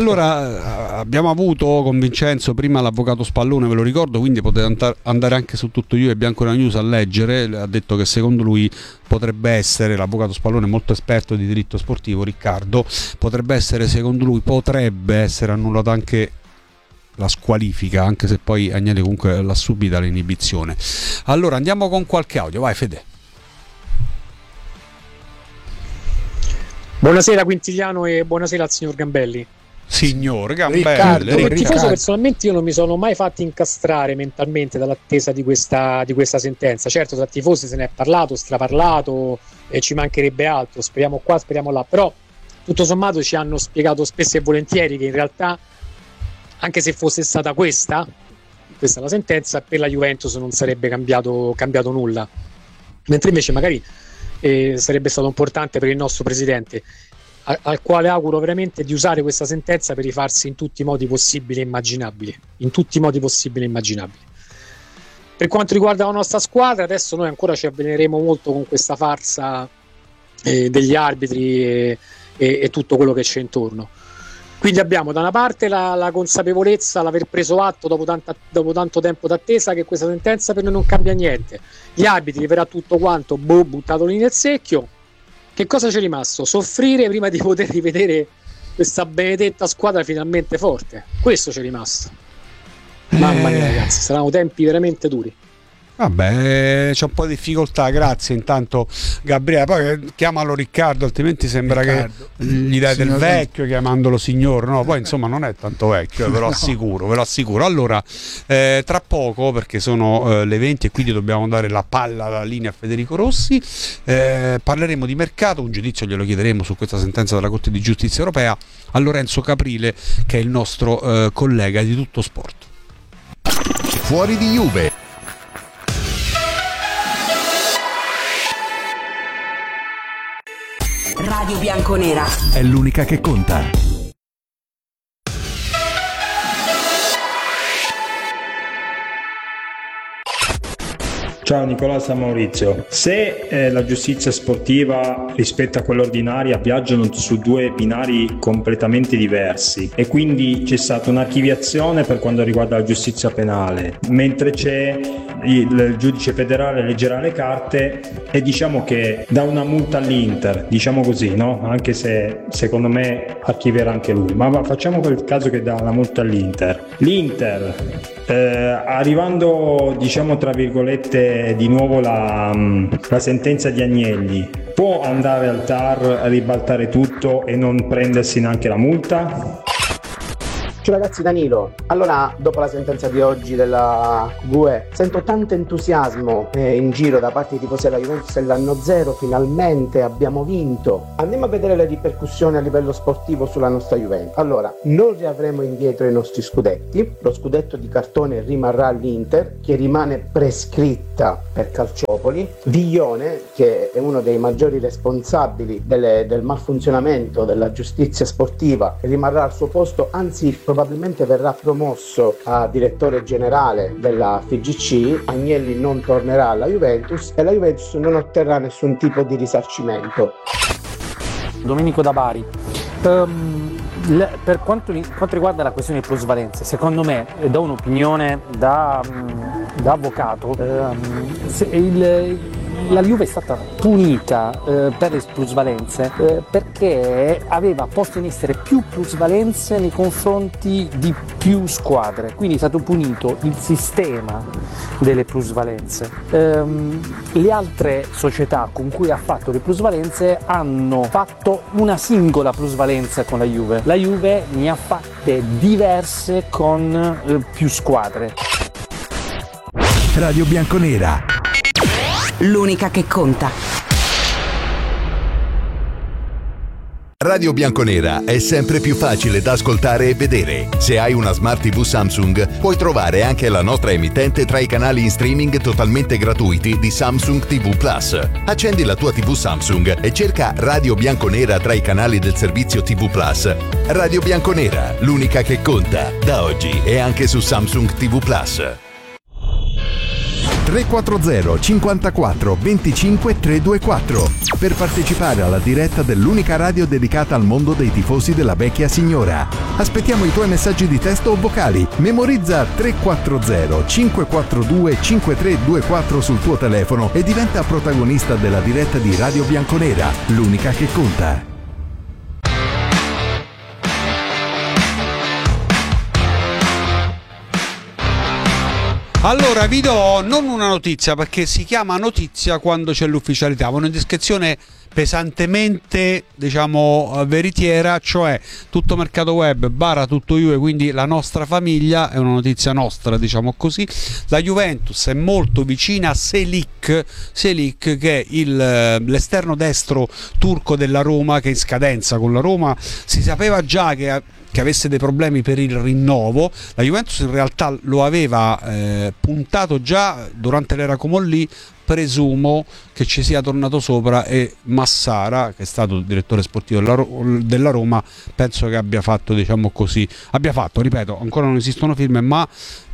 Allora abbiamo avuto con Vincenzo prima l'avvocato Spallone, ve lo ricordo, quindi potete andare anche su Tutto Juve e Bianco News a leggere. Ha detto che secondo lui potrebbe essere, l'avvocato Spallone molto esperto di diritto sportivo, Riccardo, potrebbe essere, secondo lui potrebbe essere annullata anche la squalifica, anche se poi Agnelli comunque l'ha subita l'inibizione. Allora andiamo con qualche audio, vai Fede. Buonasera Quintiliano e buonasera al signor Gambelli. Signor Gambelli. Riccardo, come Riccardo. tifoso personalmente io non mi sono mai fatto incastrare mentalmente dall'attesa di questa, di questa sentenza. Certo, tra tifosi se ne è parlato, straparlato e ci mancherebbe altro, speriamo qua, speriamo là, però tutto sommato ci hanno spiegato spesso e volentieri che in realtà, anche se fosse stata questa questa la sentenza, per la Juventus non sarebbe cambiato, cambiato nulla, mentre invece magari eh, sarebbe stato importante per il nostro presidente, a, al quale auguro veramente di usare questa sentenza per rifarsi in tutti i modi possibili e immaginabili, in tutti i modi possibili e immaginabili. Per quanto riguarda la nostra squadra, adesso noi ancora ci avveleneremo molto con questa farsa eh, degli arbitri e, e, e tutto quello che c'è intorno. Quindi abbiamo da una parte la, la consapevolezza, l'aver preso atto dopo, tanta, dopo tanto tempo d'attesa che questa sentenza per noi non cambia niente. Gli arbitri verrà tutto quanto boh, buttato lì nel secchio. Che cosa c'è rimasto? Soffrire prima di poter rivedere questa benedetta squadra finalmente forte. Questo c'è rimasto. Mamma mia ragazzi, saranno tempi veramente duri. Vabbè, c'è un po' di difficoltà, grazie intanto Gabriele, poi chiamalo Riccardo, altrimenti sembra Riccardo, che gli dai del vecchio Dan... chiamandolo signor, no, poi insomma non è tanto vecchio, ve lo assicuro, ve lo assicuro. Allora, eh, tra poco, perché sono eh, le venti e quindi dobbiamo dare la palla alla linea a Federico Rossi, eh, parleremo di mercato, un giudizio glielo chiederemo su questa sentenza della Corte di Giustizia Europea a Lorenzo Caprile, che è il nostro eh, collega di Tutto Sport. Fuori di Juve. Radio Bianconera è l'unica che conta. Ciao Nicola, San Maurizio. Se eh, la giustizia sportiva rispetto a quella ordinaria viaggiano su due binari completamente diversi e quindi c'è stata un'archiviazione per quanto riguarda la giustizia penale, mentre c'è il, il giudice federale leggerà le carte e diciamo che dà una multa all'Inter, diciamo così, no? Anche se secondo me archivierà anche lui, ma facciamo quel caso che dà la multa all'Inter. L'Inter Eh, arrivando diciamo tra virgolette di nuovo la, la sentenza di Agnelli, può andare al T A R a ribaltare tutto e non prendersi neanche la multa? Ciao ragazzi, Danilo. Allora, dopo la sentenza di oggi della V U E, sento tanto entusiasmo eh, in giro da parte dei tifosi della Juventus dell'anno zero, finalmente abbiamo vinto. Andiamo a vedere le ripercussioni a livello sportivo sulla nostra Juventus. Allora, non riavremo indietro i nostri scudetti, lo scudetto di cartone rimarrà all'Inter, che rimane prescritta per Calciopoli. Viglione, che è uno dei maggiori responsabili delle, del malfunzionamento della giustizia sportiva, rimarrà al suo posto, anzi probabilmente verrà promosso a direttore generale della F I G C. Agnelli non tornerà alla Juventus e la Juventus non otterrà nessun tipo di risarcimento. Domenico da Bari. Um, le, per quanto, quanto riguarda la questione di plusvalenze, secondo me, e do un'opinione da, da avvocato, um, se il, la Juve è stata punita eh, per le plusvalenze eh, perché aveva posto in essere più plusvalenze nei confronti di più squadre, quindi è stato punito il sistema delle plusvalenze. Ehm, le altre società con cui ha fatto le plusvalenze hanno fatto una singola plusvalenza con la Juve, la Juve ne ha fatte diverse con eh, più squadre. Radio Bianconera, l'unica che conta. Radio Bianconera è sempre più facile da ascoltare e vedere. Se hai una Smart tivù Samsung, puoi trovare anche la nostra emittente tra i canali in streaming totalmente gratuiti di Samsung tivù Plus. Accendi la tua tivù Samsung e cerca Radio Bianconera tra i canali del servizio tivù Plus. Radio Bianconera, l'unica che conta, da oggi e anche su Samsung tivù Plus. tre quattro zero cinquantaquattro venticinque trecentoventiquattro per partecipare alla diretta dell'unica radio dedicata al mondo dei tifosi della vecchia signora. Aspettiamo i tuoi messaggi di testo o vocali. Memorizza tre quattro zero cinque quattro due cinque tre due quattro sul tuo telefono e diventa protagonista della diretta di Radio Bianconera, l'unica che conta. Allora vi do non una notizia, perché si chiama notizia quando c'è l'ufficialità, ma una descrizione pesantemente, diciamo, veritiera, cioè tutto mercato web barra tutto Juve, quindi la nostra famiglia, è una notizia nostra, diciamo così. La Juventus è molto vicina a Selik, Selik che è il, l'esterno destro turco della Roma, che è in scadenza con la Roma. Si sapeva già che che avesse dei problemi per il rinnovo. La Juventus in realtà lo aveva eh, puntato già durante l'era Comolli. Presumo che ci sia tornato sopra e Massara, che è stato il direttore sportivo della, della Roma, penso che abbia fatto, diciamo così, abbia fatto, ripeto, ancora non esistono firme, ma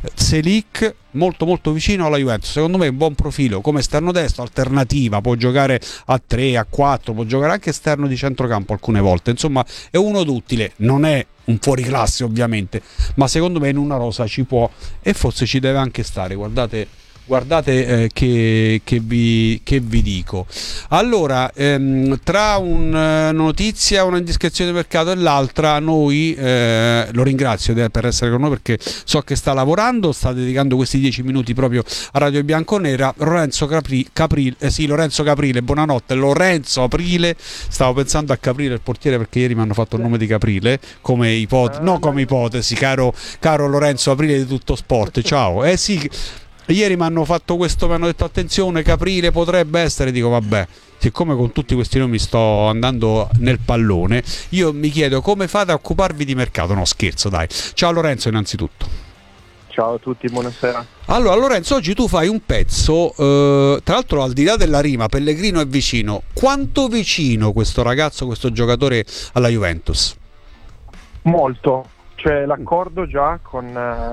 Selik molto molto vicino alla Juventus. Secondo me è un buon profilo come esterno destro, alternativa, può giocare a tre, a quattro, può giocare anche esterno di centrocampo alcune volte, insomma è uno d'utile, non è un fuoriclasse ovviamente, ma secondo me in una rosa ci può e forse ci deve anche stare. Guardate Guardate eh, che, che, vi, che vi dico. Allora, ehm, tra un, una notizia, una indiscrezione di mercato e l'altra, noi eh, lo ringrazio per essere con noi, perché so che sta lavorando, sta dedicando questi dieci minuti proprio a Radio Bianconera. Lorenzo Capri, Caprile, eh sì, Lorenzo Caprile, buonanotte. Lorenzo Aprile, stavo pensando a Caprile il portiere, perché ieri mi hanno fatto il nome di Caprile come ipotesi, no come ipotesi, caro, caro Lorenzo Aprile di Tutto Sport. Ciao. Eh sì, ieri mi hanno fatto questo, mi hanno detto attenzione, Caprile potrebbe essere, dico vabbè, siccome con tutti questi nomi sto andando nel pallone, io mi chiedo come fate a occuparvi di mercato. No, scherzo, dai. Ciao Lorenzo innanzitutto. Ciao a tutti, buonasera. Allora Lorenzo, oggi tu fai un pezzo, eh, tra l'altro al di là della rima, Pellegrino è vicino. Quanto vicino questo ragazzo, questo giocatore alla Juventus? Molto, c'è l'accordo già con... Eh...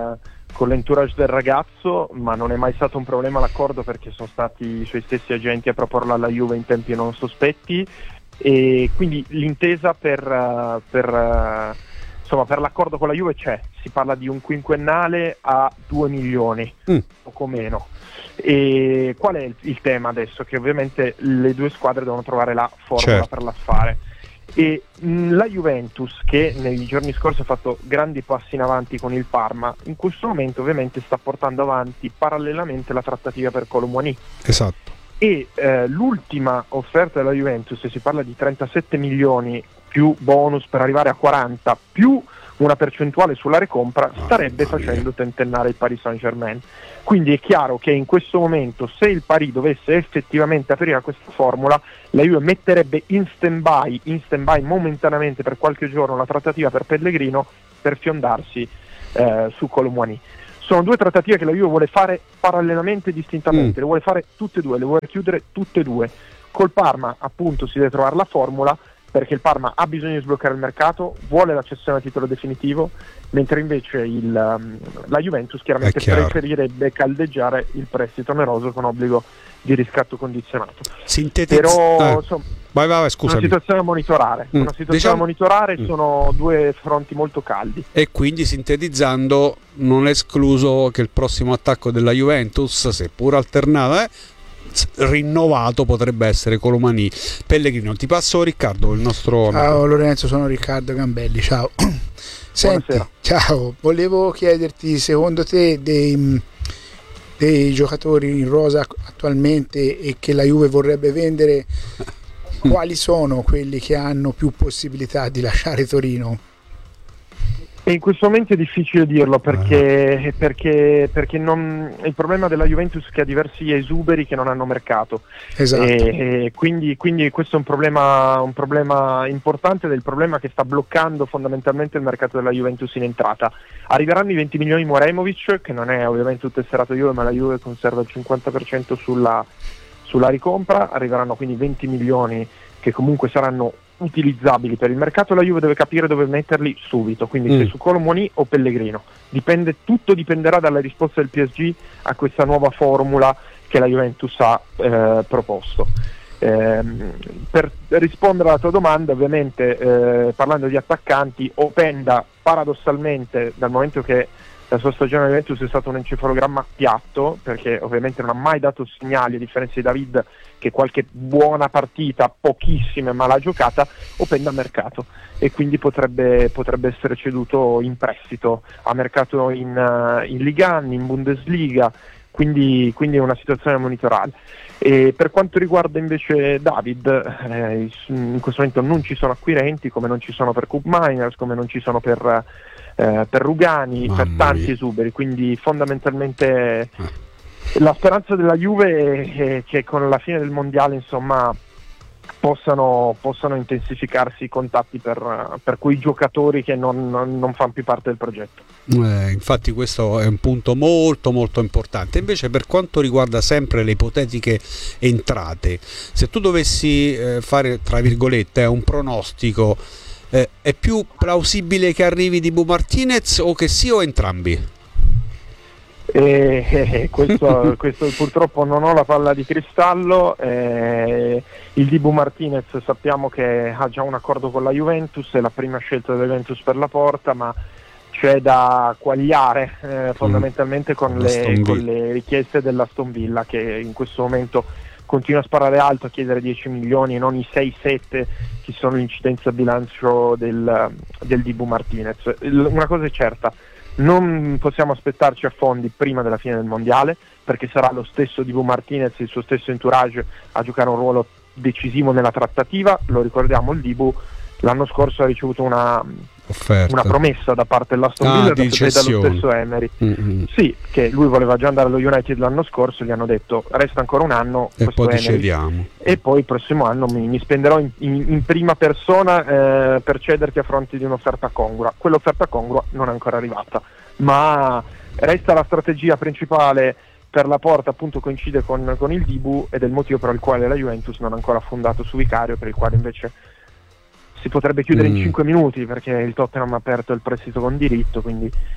con l'entourage del ragazzo, ma non è mai stato un problema l'accordo perché sono stati i suoi stessi agenti a proporlo alla Juve in tempi non sospetti, e quindi l'intesa per, uh, per, uh, insomma, per l'accordo con la Juve c'è, si parla di un quinquennale a due milioni, mm. poco meno. E qual è il, il tema adesso? Che ovviamente le due squadre devono trovare la formula certo. per l'affare. E mh, la Juventus, che nei giorni scorsi ha fatto grandi passi in avanti con il Parma, in questo momento ovviamente sta portando avanti parallelamente la trattativa per Kolo Muani. Esatto. E eh, l'ultima offerta della Juventus, si parla di trentasette milioni più bonus per arrivare a quaranta più una percentuale sulla recompra, starebbe facendo tentennare il Paris Saint-Germain. Quindi è chiaro che in questo momento, se il Paris dovesse effettivamente aprire questa formula, la Juve metterebbe in stand-by, in stand-by momentaneamente per qualche giorno la trattativa per Pellegrino per fiondarsi eh, su Kolo Muani. Sono due trattative che la Juve vuole fare parallelamente e distintamente, mm. le vuole fare tutte e due, le vuole chiudere tutte e due. Col Parma appunto si deve trovare la formula, perché il Parma ha bisogno di sbloccare il mercato, vuole la cessione a titolo definitivo, mentre invece il, um, la Juventus chiaramente preferirebbe caldeggiare il prestito oneroso con obbligo di riscatto condizionato. Sintetizz- Però eh. insomma, vai, vai, scusami. una situazione da monitorare, mm. una situazione diciamo... da monitorare, mm. sono due fronti molto caldi. E quindi sintetizzando, non è escluso che il prossimo attacco della Juventus, seppur alternato, eh, rinnovato, potrebbe essere Kolo Muani. Pellegrino, ti passo Riccardo, il nostro ciao amico. Lorenzo, sono Riccardo Gambelli, ciao. Senti, buonasera. Ciao, volevo chiederti, secondo te dei, dei giocatori in rosa attualmente e che la Juve vorrebbe vendere, quali sono quelli che hanno più possibilità di lasciare Torino? E in questo momento è difficile dirlo perché, uh-huh. perché, perché non, il problema della Juventus è che ha diversi esuberi che non hanno mercato. Esatto. E, e quindi, quindi questo è un problema, un problema importante, ed è il problema che sta bloccando fondamentalmente il mercato della Juventus in entrata. Arriveranno i venti milioni Moremovic, che non è ovviamente un tesserato Juve, ma la Juve conserva il cinquanta per cento sulla, sulla ricompra. Arriveranno quindi venti milioni che comunque saranno utilizzabili per il mercato. La Juve deve capire dove metterli subito, quindi mm. se su Kolo Muani o Pellegrino. Dipende, tutto dipenderà dalla risposta del P S G a questa nuova formula che la Juventus ha eh, proposto. Eh, per rispondere alla tua domanda, ovviamente eh, parlando di attaccanti, Openda paradossalmente, dal momento che la sua stagione alla Juventus è stato un encefalogramma piatto, perché ovviamente non ha mai dato segnali, a differenza di David che qualche buona partita, pochissime ma l'ha giocata, Openda a mercato, e quindi potrebbe, potrebbe essere ceduto in prestito a mercato in, uh, in Liga uno, in Bundesliga, quindi, quindi è una situazione da monitorare. E per quanto riguarda invece David, eh, in questo momento non ci sono acquirenti, come non ci sono per Cup Miners, come non ci sono per... Eh, per Rugani, Mamma per tanti mia. esuberi, quindi fondamentalmente eh. la speranza della Juve è, è che con la fine del mondiale insomma possano, possano intensificarsi i contatti per, per quei giocatori che non, non, non fanno più parte del progetto. Eh, infatti questo è un punto molto molto importante. Invece per quanto riguarda sempre le ipotetiche entrate, se tu dovessi eh, fare tra virgolette un pronostico, Eh, è più plausibile che arrivi Dibu Martinez o che sì o entrambi? Eh, eh, questo, questo purtroppo non ho la palla di cristallo. Eh, il Dibu Martinez sappiamo che ha già un accordo con la Juventus, è la prima scelta della Juventus per la porta, ma c'è da quagliare eh, fondamentalmente mm. con, le, con le richieste dell'Aston Villa, che in questo momento continua a sparare alto, a chiedere dieci milioni e non i sei sette che sono l'incidenza a bilancio del, del Dibu Martinez. Una cosa è certa, non possiamo aspettarci affondi prima della fine del mondiale, perché sarà lo stesso Dibu Martinez, il suo stesso entourage a giocare un ruolo decisivo nella trattativa. Lo ricordiamo, il Dibu l'anno scorso ha ricevuto una, una promessa da parte dell'Aston ah, Villa e dallo stesso Emery, mm-hmm. sì, che lui voleva già andare allo United l'anno scorso, gli hanno detto resta ancora un anno e poi Emery, cediamo, e poi il prossimo anno mi, mi spenderò in, in, in prima persona eh, per cederti a fronte di un'offerta congrua. Quell'offerta congrua non è ancora arrivata, ma resta la strategia principale per la porta, appunto coincide con, con il Dibu, ed è il motivo per il quale la Juventus non ha ancora fondato su Vicario, per il quale invece si potrebbe chiudere mm. in cinque minuti, perché il Tottenham ha aperto il prestito con diritto, quindi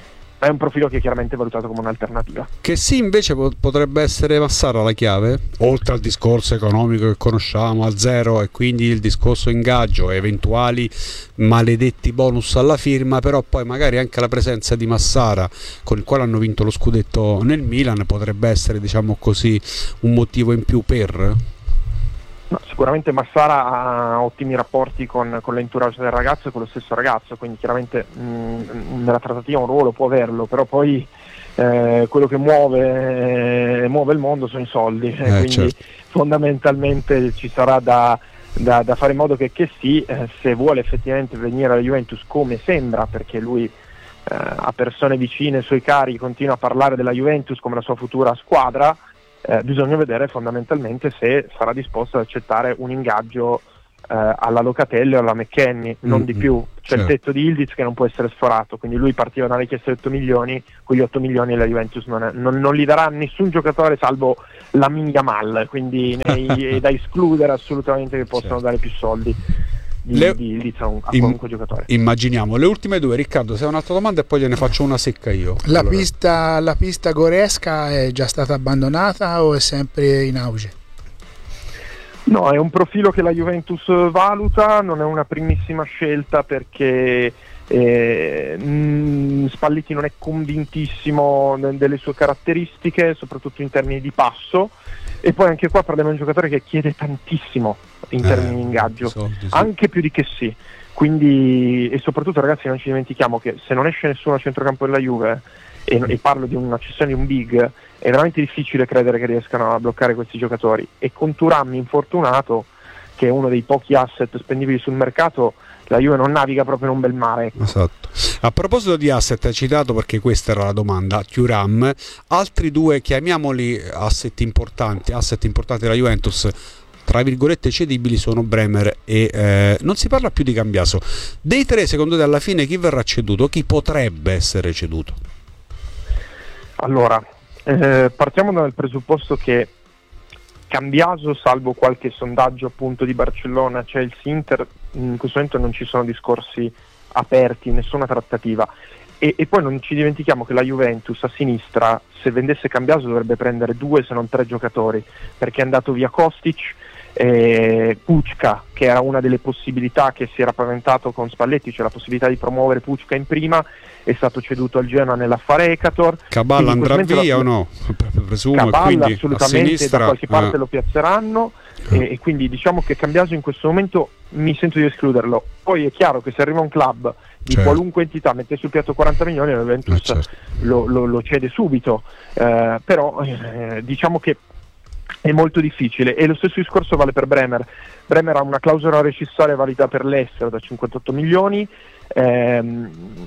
è un profilo che è chiaramente valutato come un'alternativa. Che sì, invece potrebbe essere Massara la chiave, oltre al discorso economico che conosciamo a zero, e quindi il discorso ingaggio, eventuali maledetti bonus alla firma, però poi magari anche la presenza di Massara, con il quale hanno vinto lo scudetto nel Milan, potrebbe essere, diciamo così, un motivo in più per... No, sicuramente Massara ha ottimi rapporti con, con l'entourage del ragazzo e con lo stesso ragazzo, quindi chiaramente mh, nella trattativa un ruolo può averlo, però poi eh, quello che muove, eh, muove il mondo sono i soldi, eh, quindi certo. Fondamentalmente ci sarà da, da, da fare in modo che, che sì, eh, se vuole effettivamente venire alla Juventus, come sembra, perché lui eh, a persone vicine, suoi cari, continua a parlare della Juventus come la sua futura squadra. Eh, bisogna vedere fondamentalmente se sarà disposto ad accettare un ingaggio eh, alla Locatelli o alla McKennie, non mm-hmm. di più. C'è certo. il tetto di Ildiz che non può essere sforato, quindi lui partiva da una richiesta di otto milioni, quegli otto milioni la Juventus non, è, non, non li darà a nessun giocatore salvo la Yamal, quindi è da escludere assolutamente che possano certo. dare più soldi di, le... di Ildiz a, un, a qualunque Im... giocatore. Immaginiamo. Le ultime due, Riccardo, se hai un'altra domanda e poi gliene faccio una secca io. La, allora. pista, la pista Goresca è già stata abbandonata o è sempre in auge? No, è un profilo che la Juventus valuta, non è una primissima scelta perché eh, mh, Spalletti non è convintissimo delle sue caratteristiche, soprattutto in termini di passo, e poi anche qua parliamo di un giocatore che chiede tantissimo in termini eh, di ingaggio, soldi, sì. anche più di che sì, quindi, e soprattutto ragazzi non ci dimentichiamo che se non esce nessuno a centrocampo della Juve, e, e parlo di una cessione di un big, è veramente difficile credere che riescano a bloccare questi giocatori, e con Thuram infortunato, che è uno dei pochi asset spendibili sul mercato, la Juve non naviga proprio in un bel mare, ecco. Esatto. A proposito di asset, hai citato, perché questa era la domanda, Thuram, altri due, chiamiamoli asset importanti, asset importanti della Juventus, tra virgolette cedibili, sono Bremer e eh, non si parla più di Cambiaso. Dei tre, secondo te, alla fine chi verrà ceduto? Chi potrebbe essere ceduto? Allora, eh, partiamo dal presupposto che Cambiaso, salvo qualche sondaggio appunto di Barcellona, Chelsea, Inter, in questo momento non ci sono discorsi aperti, nessuna trattativa, e, e poi non ci dimentichiamo che la Juventus a sinistra, se vendesse Cambiaso, dovrebbe prendere due se non tre giocatori, perché è andato via Kostic, eh, Pucca, che era una delle possibilità che si era paventato con Spalletti, cioè la possibilità di promuovere Pucca in prima, è stato ceduto al Genoa nell'affare Ekator. Caballa andrà via la... o no? Presumo. Caballa quindi assolutamente, sinistra, da qualche parte eh. lo piazzeranno, eh. e, e quindi diciamo che Cambiaso in questo momento mi sento di escluderlo. Poi è chiaro che se arriva un club di certo. qualunque entità mette sul piatto quaranta milioni, la Juventus eh, certo. lo, lo, lo cede subito, eh, però eh, diciamo che è molto difficile, e lo stesso discorso vale per Bremer. Bremer ha una clausola rescissoria valida per l'estero da cinquantotto milioni, ehm,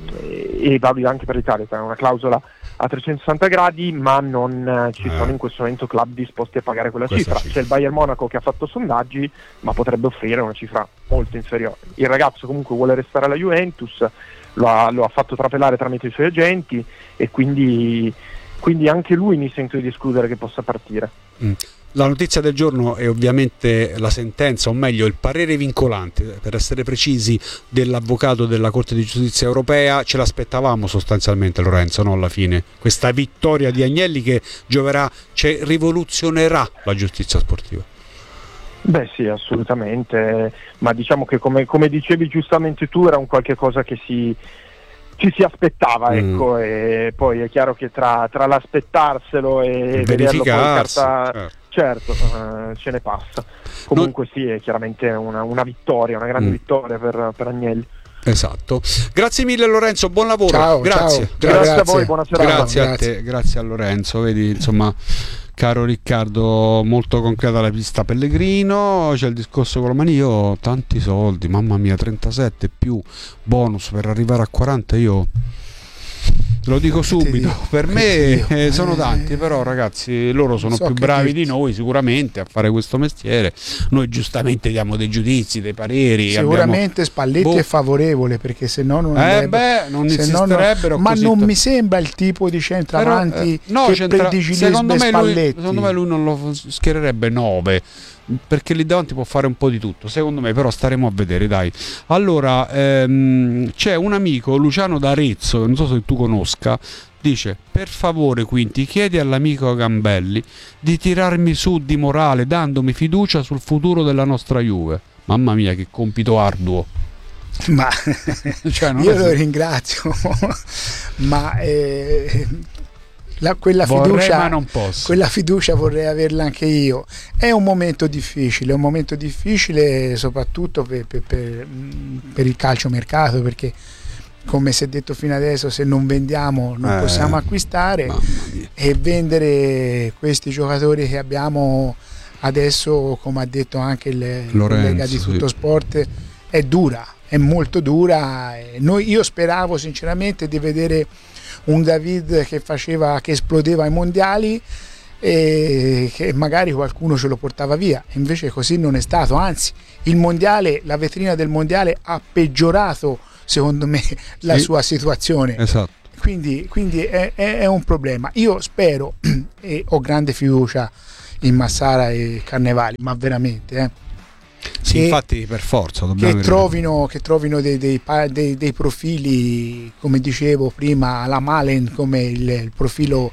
e valida anche per l'Italia, è una clausola a trecentosessanta gradi, ma non eh, ci sono in questo momento club disposti a pagare quella cifra. C'è il Bayern Monaco che ha fatto sondaggi, ma potrebbe offrire una cifra molto inferiore. Il ragazzo comunque vuole restare alla Juventus, lo ha, lo ha fatto trapelare tramite i suoi agenti, e quindi, quindi anche lui mi sento di escludere che possa partire. Mm. La notizia del giorno è ovviamente la sentenza, o meglio il parere vincolante, per essere precisi, dell'avvocato della Corte di Giustizia Europea. Ce l'aspettavamo sostanzialmente, Lorenzo, no? Alla fine questa vittoria di Agnelli che gioverà, cioè rivoluzionerà la giustizia sportiva. Beh sì, assolutamente, ma diciamo che come, come dicevi giustamente tu, era un qualche cosa che si... ci si aspettava, ecco, mm. e poi è chiaro che tra, tra l'aspettarselo e vederlo poi in carta, certo, certo uh, ce ne passa. Comunque non... sì, è chiaramente una, una vittoria, una grande mm. vittoria per, per Agnelli. Esatto. Grazie mille Lorenzo, buon lavoro. Ciao, grazie. Ciao. Grazie. Grazie a voi, buona serata. Grazie a Grazie. te, grazie a Lorenzo. Vedi, insomma, caro Riccardo, molto concreta la pista Pellegrino. C'è il discorso con la mani, io ho tanti soldi, mamma mia, trentasette più bonus per arrivare a quaranta, io lo dico subito, per me eh, sono tanti, però ragazzi, loro sono so più bravi dirti. di noi sicuramente a fare questo mestiere. Noi giustamente diamo dei giudizi, dei pareri. Sicuramente abbiamo... Spalletti boh. è favorevole, perché se no non eh beh, non insisterebbero, ma così non t- mi sembra il tipo di centravanti però, eh, no, che centra... predilige secondo me Spalletti. Lui, secondo me lui non lo schiererebbe nove, perché lì davanti può fare un po' di tutto, secondo me, però staremo a vedere, dai. Allora, ehm, c'è un amico, Luciano d'Arezzo, che non so se tu conosca, Mosca, dice: per favore Quinti, chiedi all'amico Gambelli di tirarmi su di morale dandomi fiducia sul futuro della nostra Juve. Mamma mia, che compito arduo. Ma cioè, non io è lo se... ringrazio, ma eh, la, quella, vorrei, fiducia, ma non posso. quella fiducia vorrei averla anche io. È un momento difficile, è un momento difficile soprattutto per, per, per, per il calciomercato, perché come si è detto fino adesso, se non vendiamo non eh, possiamo acquistare, e vendere questi giocatori che abbiamo adesso, come ha detto anche il Lorenzo, collega di Tutto sì. Sport, è dura, è molto dura. Noi, io speravo sinceramente di vedere un David che faceva, che esplodeva ai mondiali e che magari qualcuno ce lo portava via, invece così non è stato, anzi il mondiale, la vetrina del mondiale ha peggiorato secondo me la sì, sua situazione. Esatto. Quindi, quindi è, è, è un problema. Io spero e ho grande fiducia in Massara e Carnevali, ma veramente eh, sì, che, infatti per forza che trovino, che trovino dei, dei, dei, dei profili, come dicevo prima, alla Malen, come il, il profilo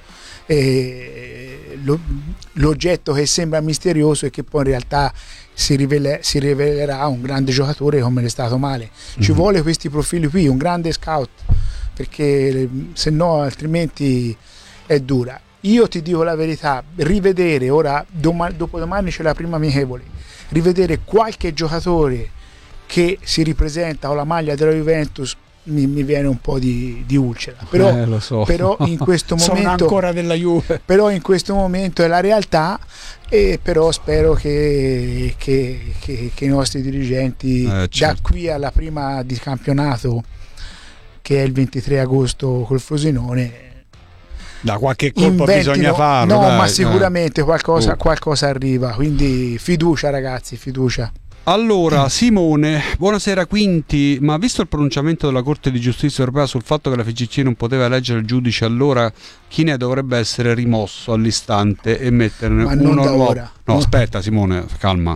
eh, lo, l'oggetto che sembra misterioso e che poi in realtà si, rivele, si rivelerà un grande giocatore come è stato Malen. Ci mm-hmm. vuole questi profili qui, un grande scout, perché se no altrimenti è dura. Io ti dico la verità, rivedere ora, domani, dopodomani c'è la prima amichevole, rivedere qualche giocatore che si ripresenta con la maglia della Juventus mi, mi viene un po' di, di ulcera, però, eh, lo so. però in questo momento sono ancora della Juve, però in questo momento è la realtà, e però spero che, che, che, che i nostri dirigenti eh, certo. da qui alla prima di campionato, che è il ventitré agosto col Frosinone, da qualche colpo bisogna farlo, no, dai, ma sicuramente eh. qualcosa, oh. qualcosa arriva, quindi fiducia ragazzi, fiducia. Allora, Simone, buonasera Quinti, ma visto il pronunciamento della Corte di Giustizia Europea sul fatto che la F I G C non poteva eleggere il giudice, allora chi ne dovrebbe essere rimosso all'istante e metterne ma uno non da nuovo? Ora. No, aspetta Simone, calma.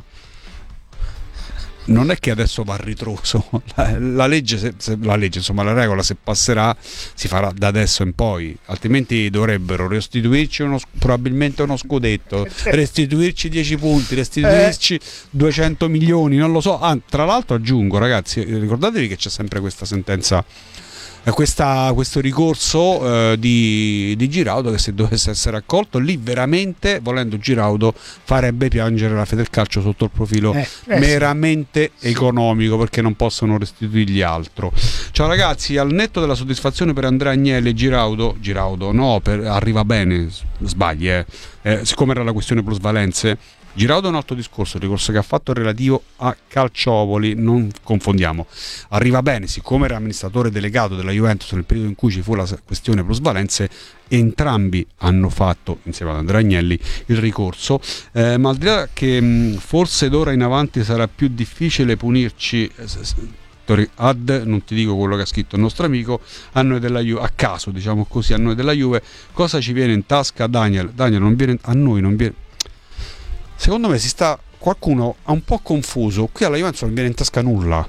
Non è che adesso va a ritroso, la, la legge, se, se, la legge, insomma la regola, se passerà si farà da adesso in poi, altrimenti dovrebbero restituirci uno, probabilmente uno scudetto, restituirci dieci punti, restituirci eh. duecento milioni, non lo so. Ah, tra l'altro aggiungo ragazzi, ricordatevi che c'è sempre questa sentenza, Questa, questo ricorso eh, di, di Giraudo, che se dovesse essere accolto, lì veramente, volendo Giraudo, farebbe piangere la Federcalcio sotto il profilo eh, eh, meramente sì. economico, perché non possono restituirgli altro. Ciao ragazzi, al netto della soddisfazione per Andrea Agnelli e Giraudo, Giraudo no, per, arriva bene, sbagli eh. Eh, siccome era la questione plusvalenze, Giraudo è un altro discorso, il ricorso che ha fatto è relativo a Calciopoli, non confondiamo. Arriva bene, siccome era amministratore delegato della Juventus nel periodo in cui ci fu la questione plusvalenze, entrambi hanno fatto, insieme ad Andrea Agnelli, il ricorso, eh, ma al di là che mh, forse d'ora in avanti sarà più difficile punirci, eh, ad, non ti dico quello che ha scritto il nostro amico, a noi della Juve, a caso diciamo così, a noi della Juve, cosa ci viene in tasca? Daniel, Daniel non viene, a noi non viene... Secondo me si sta, qualcuno ha un po' confuso, qui alla Juventus non viene in tasca nulla.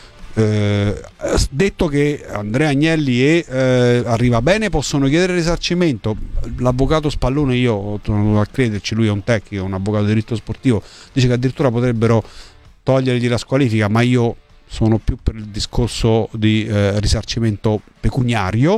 Eh, detto che Andrea Agnelli e eh, Arriva Bene possono chiedere risarcimento, l'avvocato Spallone, io torno a crederci, lui è un tecnico, un avvocato di diritto sportivo, dice che addirittura potrebbero togliergli la squalifica, ma io sono più per il discorso di eh, risarcimento pecuniario.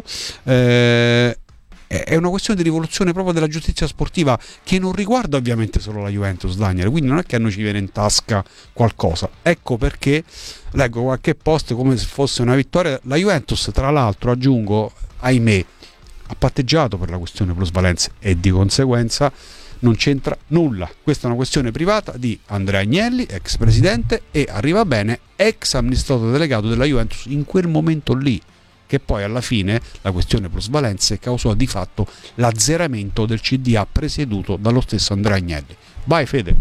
Eh, è una questione di rivoluzione proprio della giustizia sportiva, che non riguarda ovviamente solo la Juventus, Daniel, quindi non è che a noi ci viene in tasca qualcosa. Ecco perché leggo qualche post come se fosse una vittoria. La Juventus, tra l'altro, aggiungo, ahimè, ha patteggiato per la questione plusvalenze e di conseguenza non c'entra nulla. Questa è una questione privata di Andrea Agnelli, ex presidente, e Arriva Bene, ex amministratore delegato della Juventus in quel momento lì, che poi alla fine la questione plusvalenze causò di fatto l'azzeramento del C D A presieduto dallo stesso Andrea Agnelli. Vai Fede.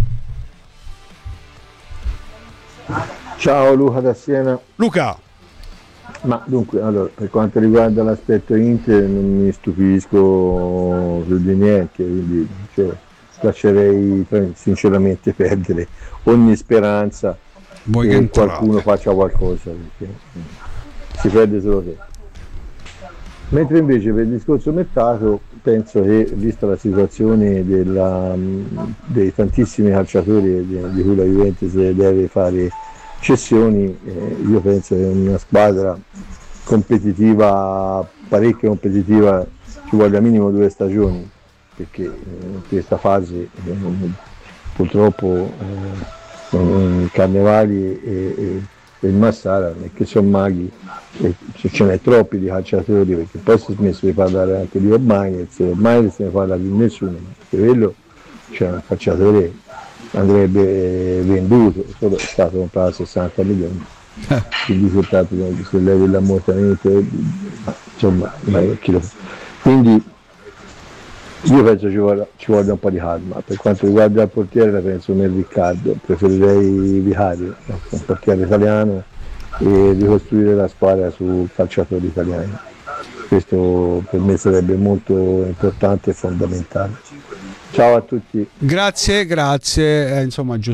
Ciao Luca da Siena. Luca. Ma dunque, allora, per quanto riguarda l'aspetto Inter non mi stupisco più di niente, quindi cioè, lascerei sinceramente perdere ogni speranza Vuoi che, che qualcuno faccia qualcosa, perché si perde solo tempo. Mentre invece per il discorso mercato penso che, vista la situazione della, dei tantissimi calciatori di, di cui la Juventus deve fare cessioni, eh, io penso che una squadra competitiva, parecchio competitiva, ci voglia minimo due stagioni, perché in questa fase eh, purtroppo eh, i Carnevali e, e, e il Massara non è che sono maghi, e ce n'è troppi di calciatori, perché poi si è smesso di parlare anche di ormai, ormai non se ne parla più nessuno, perché quello c'è un calciatore andrebbe venduto, solo è stato comprato a sessanta milioni, quindi soltanto se levi l'ammortamento, insomma, quindi io penso ci voglia, ci voglia un po' di calma. Per quanto riguarda il portiere la penso nel Riccardo, preferirei Vicario, un portiere italiano, e ricostruire la squadra su calciatori italiani. Questo per me sarebbe molto importante e fondamentale. Ciao a tutti. Grazie, grazie, eh, insomma